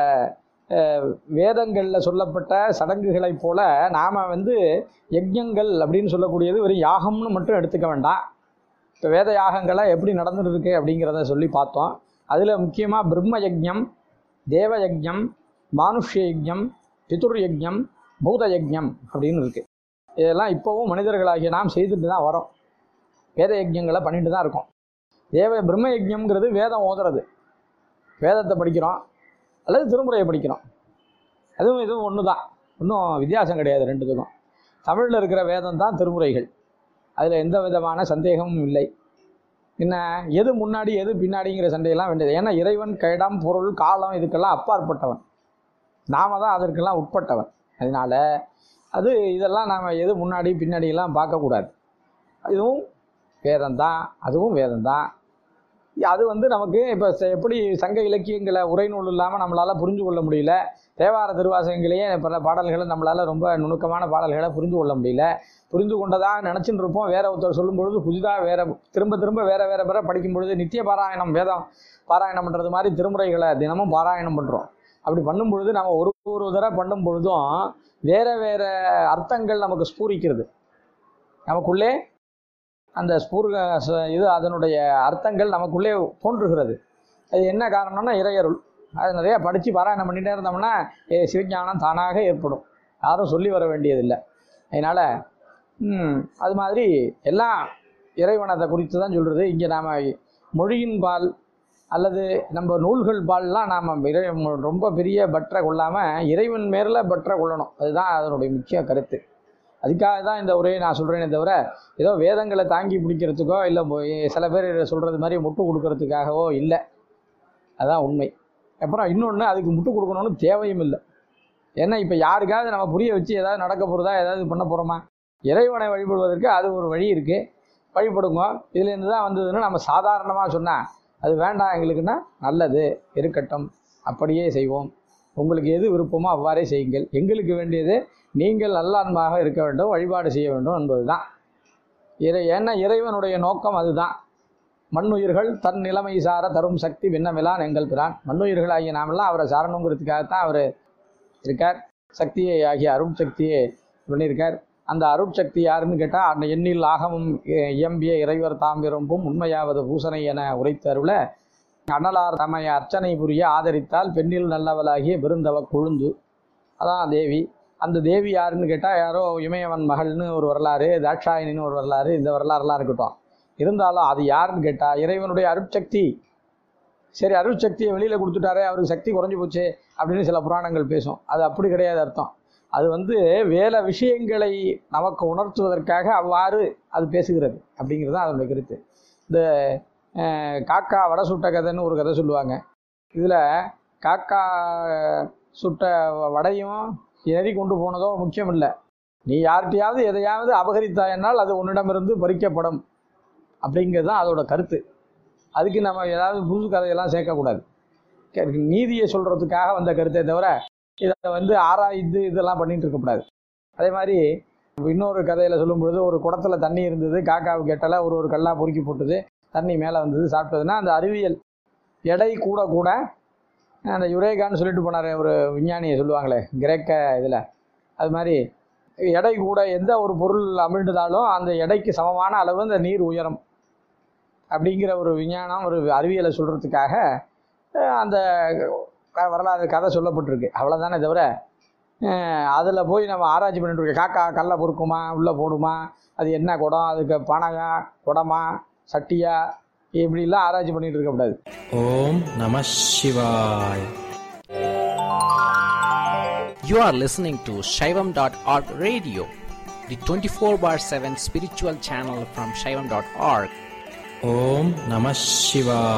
வேதங்களில் சொல்லப்பட்ட சடங்குகளைப் போல நாம் யஜ்ஞங்கள் அப்படின்னு சொல்லக்கூடியது ஒரு யாகம்னு மட்டும் எடுத்துக்க வேண்டாம். இப்போ வேத யாகங்களை எப்படி நடந்துருக்கு அப்படிங்கிறத சொல்லி பார்த்தோம். அதில் முக்கியமாக பிரம்ம யஜ்ஞம், தேவ யஜ்ஞம், மானுஷ்ய யஜ்ஞம், பிதுர் யஜ்ஞம், பூத யஜ்ஞம் அப்படின்னு இருக்குது. இதெல்லாம் இப்போவும் மனிதர்களாகிய நாம் செய்துட்டு தான் வரோம், வேத யஜ்ஞங்களை பண்ணிட்டு தான் இருக்கோம். பிரம்ம யஜ்ஞம்ங்கிறது வேதம் ஓதுறது, வேதத்தை படிக்கிறோம் அல்லது திருமுறையை படிக்கிறோம். இதுவும் ஒன்று தான், ஒன்றும் வித்தியாசம் கிடையாது ரெண்டுத்துக்கும். தமிழில் இருக்கிற வேதம் தான் திருமுறைகள், அதில் எந்த விதமான சந்தேகமும் இல்லை. என்ன எது முன்னாடி எது பின்னாடிங்கிற சண்டையெல்லாம் வேண்டியது. ஏன்னா இறைவன் இடம், பொருள், காலம் இதுக்கெல்லாம் அப்பாற்பட்டவன், நாம தான் அதற்கெல்லாம் உட்பட்டவன். அதனால் இதெல்லாம் நாம் எது முன்னாடி பின்னாடியெல்லாம் பார்க்கக்கூடாது. இதுவும் வேதம்தான், அதுவும் வேதம்தான். அது நமக்கு இப்போ எப்படி சங்க இலக்கியங்களை உரைநூல் இல்லாமல் நம்மளால் புரிஞ்சு கொள்ள முடியல, தேவார திருவாசகங்களையே பல பாடல்களை நம்மளால் ரொம்ப நுணுக்கமான பாடல்களை புரிந்து கொள்ள முடியல. புரிந்து கொண்டதாக நினச்சின்னு இருப்போம். வேற ஒருத்தர் சொல்லும் பொழுது புதிதாக திரும்ப வேற படிக்கும் பொழுது நித்திய பாராயணம், வேதம் பாராயணம் பண்ணுறது மாதிரி திருமுறைகளை தினமும் பாராயணம் பண்ணுறோம். அப்படி பண்ணும் பொழுது நம்ம ஒரு தடவை பண்ணும் பொழுதும் வேறு அர்த்தங்கள் நமக்கு ஸ்பூரிக்கிறது, நமக்குள்ளே அந்த அதனுடைய அர்த்தங்கள் நமக்குள்ளே தோன்றுகிறது. அது என்ன காரணம்னா இறையருள். அது நிறையா படித்து பாராயணம் பண்ணிகிட்டே இருந்தோம்னா சிவஞானம் தானாக ஏற்படும், யாரும் சொல்லி வர வேண்டியதில்லை. அதனால் அது மாதிரி எல்லாம் இறைவனத்தை குறித்து தான் சொல்கிறது. இங்கே நாம் மொழியின் பால் அல்லது நம்ம நூல்கள் பால்லாம் நாம் ரொம்ப பெரிய பற்ற கொள்ளாமல் இறைவன் மேலே பற்ற கொள்ளணும். அதுதான் அதனுடைய முக்கிய கருத்து. அதுக்காக தான் இந்த உரையை நான் சொல்கிறேனே தவிர ஏதோ வேதங்களை தாங்கி பிடிக்கிறதுக்கோ இல்லை சில பேர் சொல்கிறது மாதிரி முட்டு கொடுக்கறதுக்காகவோ இல்லை. அதுதான் உண்மை. அப்புறம் இன்னொன்று, அதுக்கு முட்டு கொடுக்கணும்னு தேவையும் இல்லை. ஏன்னா இப்போ யாருக்காவது நம்ம புரிய வச்சு ஏதாவது நடக்க போகிறதா, ஏதாவது பண்ண போகிறோமா? இறைவனை வழிபடுவதற்கு அது ஒரு வழி இருக்குது, வழிபடுங்க. இதுலேருந்து தான் வந்ததுன்னு நம்ம சாதாரணமாக சொன்னால் அது வேண்டாம் எங்களுக்குன்னா நல்லது, இருக்கட்டும், அப்படியே செய்வோம், உங்களுக்கு எது விருப்பமோ அவ்வாறே செய்யுங்கள், எங்களுக்கு வேண்டியது நீங்கள் நல்ல அன்பாக இருக்க வேண்டும், வழிபாடு செய்ய வேண்டும் என்பது தான். ஏன்னா இறைவனுடைய நோக்கம் அதுதான். மண்ணுயிர்கள் தன் நிலைமை சார தரும் சக்தி விண்ணமிலான் எங்கள் பிரான். மண்ணுயிர்களாகிய நாமெல்லாம் அவரை சாரணுங்கிறதுக்காகத்தான் அவர் இருக்கார். சக்தியை ஆகிய அருட்சக்தியை பண்ணியிருக்கார். அந்த அருட்சக்தி யாருன்னு கேட்டால், அந்த எண்ணில் ஆகமும் இயம்பிய இறைவர் தாம் விரும்பும் உண்மையாவது பூசனை என உரைத்து அருள அண்ணலார் தம்மைய அர்ச்சனை புரிய ஆதரித்தால் பெண்ணில் நல்லவளாகிய பெருந்தவ கொழுந்து, அதான் தேவி. அந்த தேவி யாருன்னு கேட்டால் யாரோ இமயவன் மகள்னு ஒரு வரலாறு, தாட்சாயினின்னு ஒரு வரலாறு, இந்த வரலாறுலாம் இருக்கட்டும். இருந்தாலும் அது யாருன்னு கேட்டால் இறைவனுடைய அருட்சக்தி. சரி, அருட்சக்தியை வெளியில் கொடுத்துட்டாரே, அவருக்கு சக்தி குறைஞ்சி போச்சு அப்படின்னு சில புராணங்கள் பேசும். அது அப்படி கிடையாது அர்த்தம். அது வேலை விஷயங்களை நமக்கு உணர்த்துவதற்காக அவ்வாறு அது பேசுகிறது அப்படிங்கிறது தான் அதனுடைய கருத்து. இந்த காக்கா வடை சுட்ட கதைன்னு ஒரு கதை சொல்லுவாங்க. இதில் காக்கா சுட்ட வடையும் எரி கொண்டு போனதோ முக்கியம் இல்லை, நீ யார்கிட்டையாவது எதையாவது அபகரித்தாயனால் அது உன்னிடமிருந்து பறிக்கப்படும் அப்படிங்கிறது தான் அதோட கருத்து. அதுக்கு நம்ம ஏதாவது புது கதையெல்லாம் சேர்க்கக்கூடாது. நீதியை சொல்கிறதுக்காக வந்த கருத்தை தவிர இதை ஆராய்ந்து இதெல்லாம் பண்ணிகிட்டு இருக்கக்கூடாது. அதே மாதிரி இன்னொரு கதையில் சொல்லும் பொழுது, ஒரு குடத்தில் தண்ணி இருந்தது, காக்காவுக்கு எட்டலை, ஒரு கல்லாக பொறுக்கி போட்டது, தண்ணி மேலே வந்தது, சாப்பிட்டதுன்னா அந்த அறிவியல் எடை கூட கூட அந்த யுரேகான்னு சொல்லிட்டு போனார் ஒரு விஞ்ஞானியை சொல்லுவாங்களே கிரேக்க இதில், அது மாதிரி எடை கூட எந்த ஒரு பொருள் அமிழ்ந்ததாலும் அந்த எடைக்கு சமமான அளவு அந்த நீர் உயரும் அப்படிங்கிற ஒரு விஞ்ஞானம், ஒரு அறிவியலை சொல்கிறதுக்காக அந்த வரலாறு கதை சொல்லப்பட்டிருக்கு. அவ்வளோதானே தவிர அதில் போய் நம்ம ஆராய்ச்சி பண்ணிட்டு இருக்கோம். காக்கா கல்லை பொறுக்குமா, உள்ளே போடுமா, அது என்ன குடம், அதுக்கு பனகா குடமா சட்டியா, இப்படிலாம் ஆராய்ச்சி பண்ணிட்டு இருக்கக்கூடாது. ஓம் நம சிவாய். You are listening to Shaivam.org radio, the 24/7 spiritual channel from Shaivam.org. Om Namah Shivaya.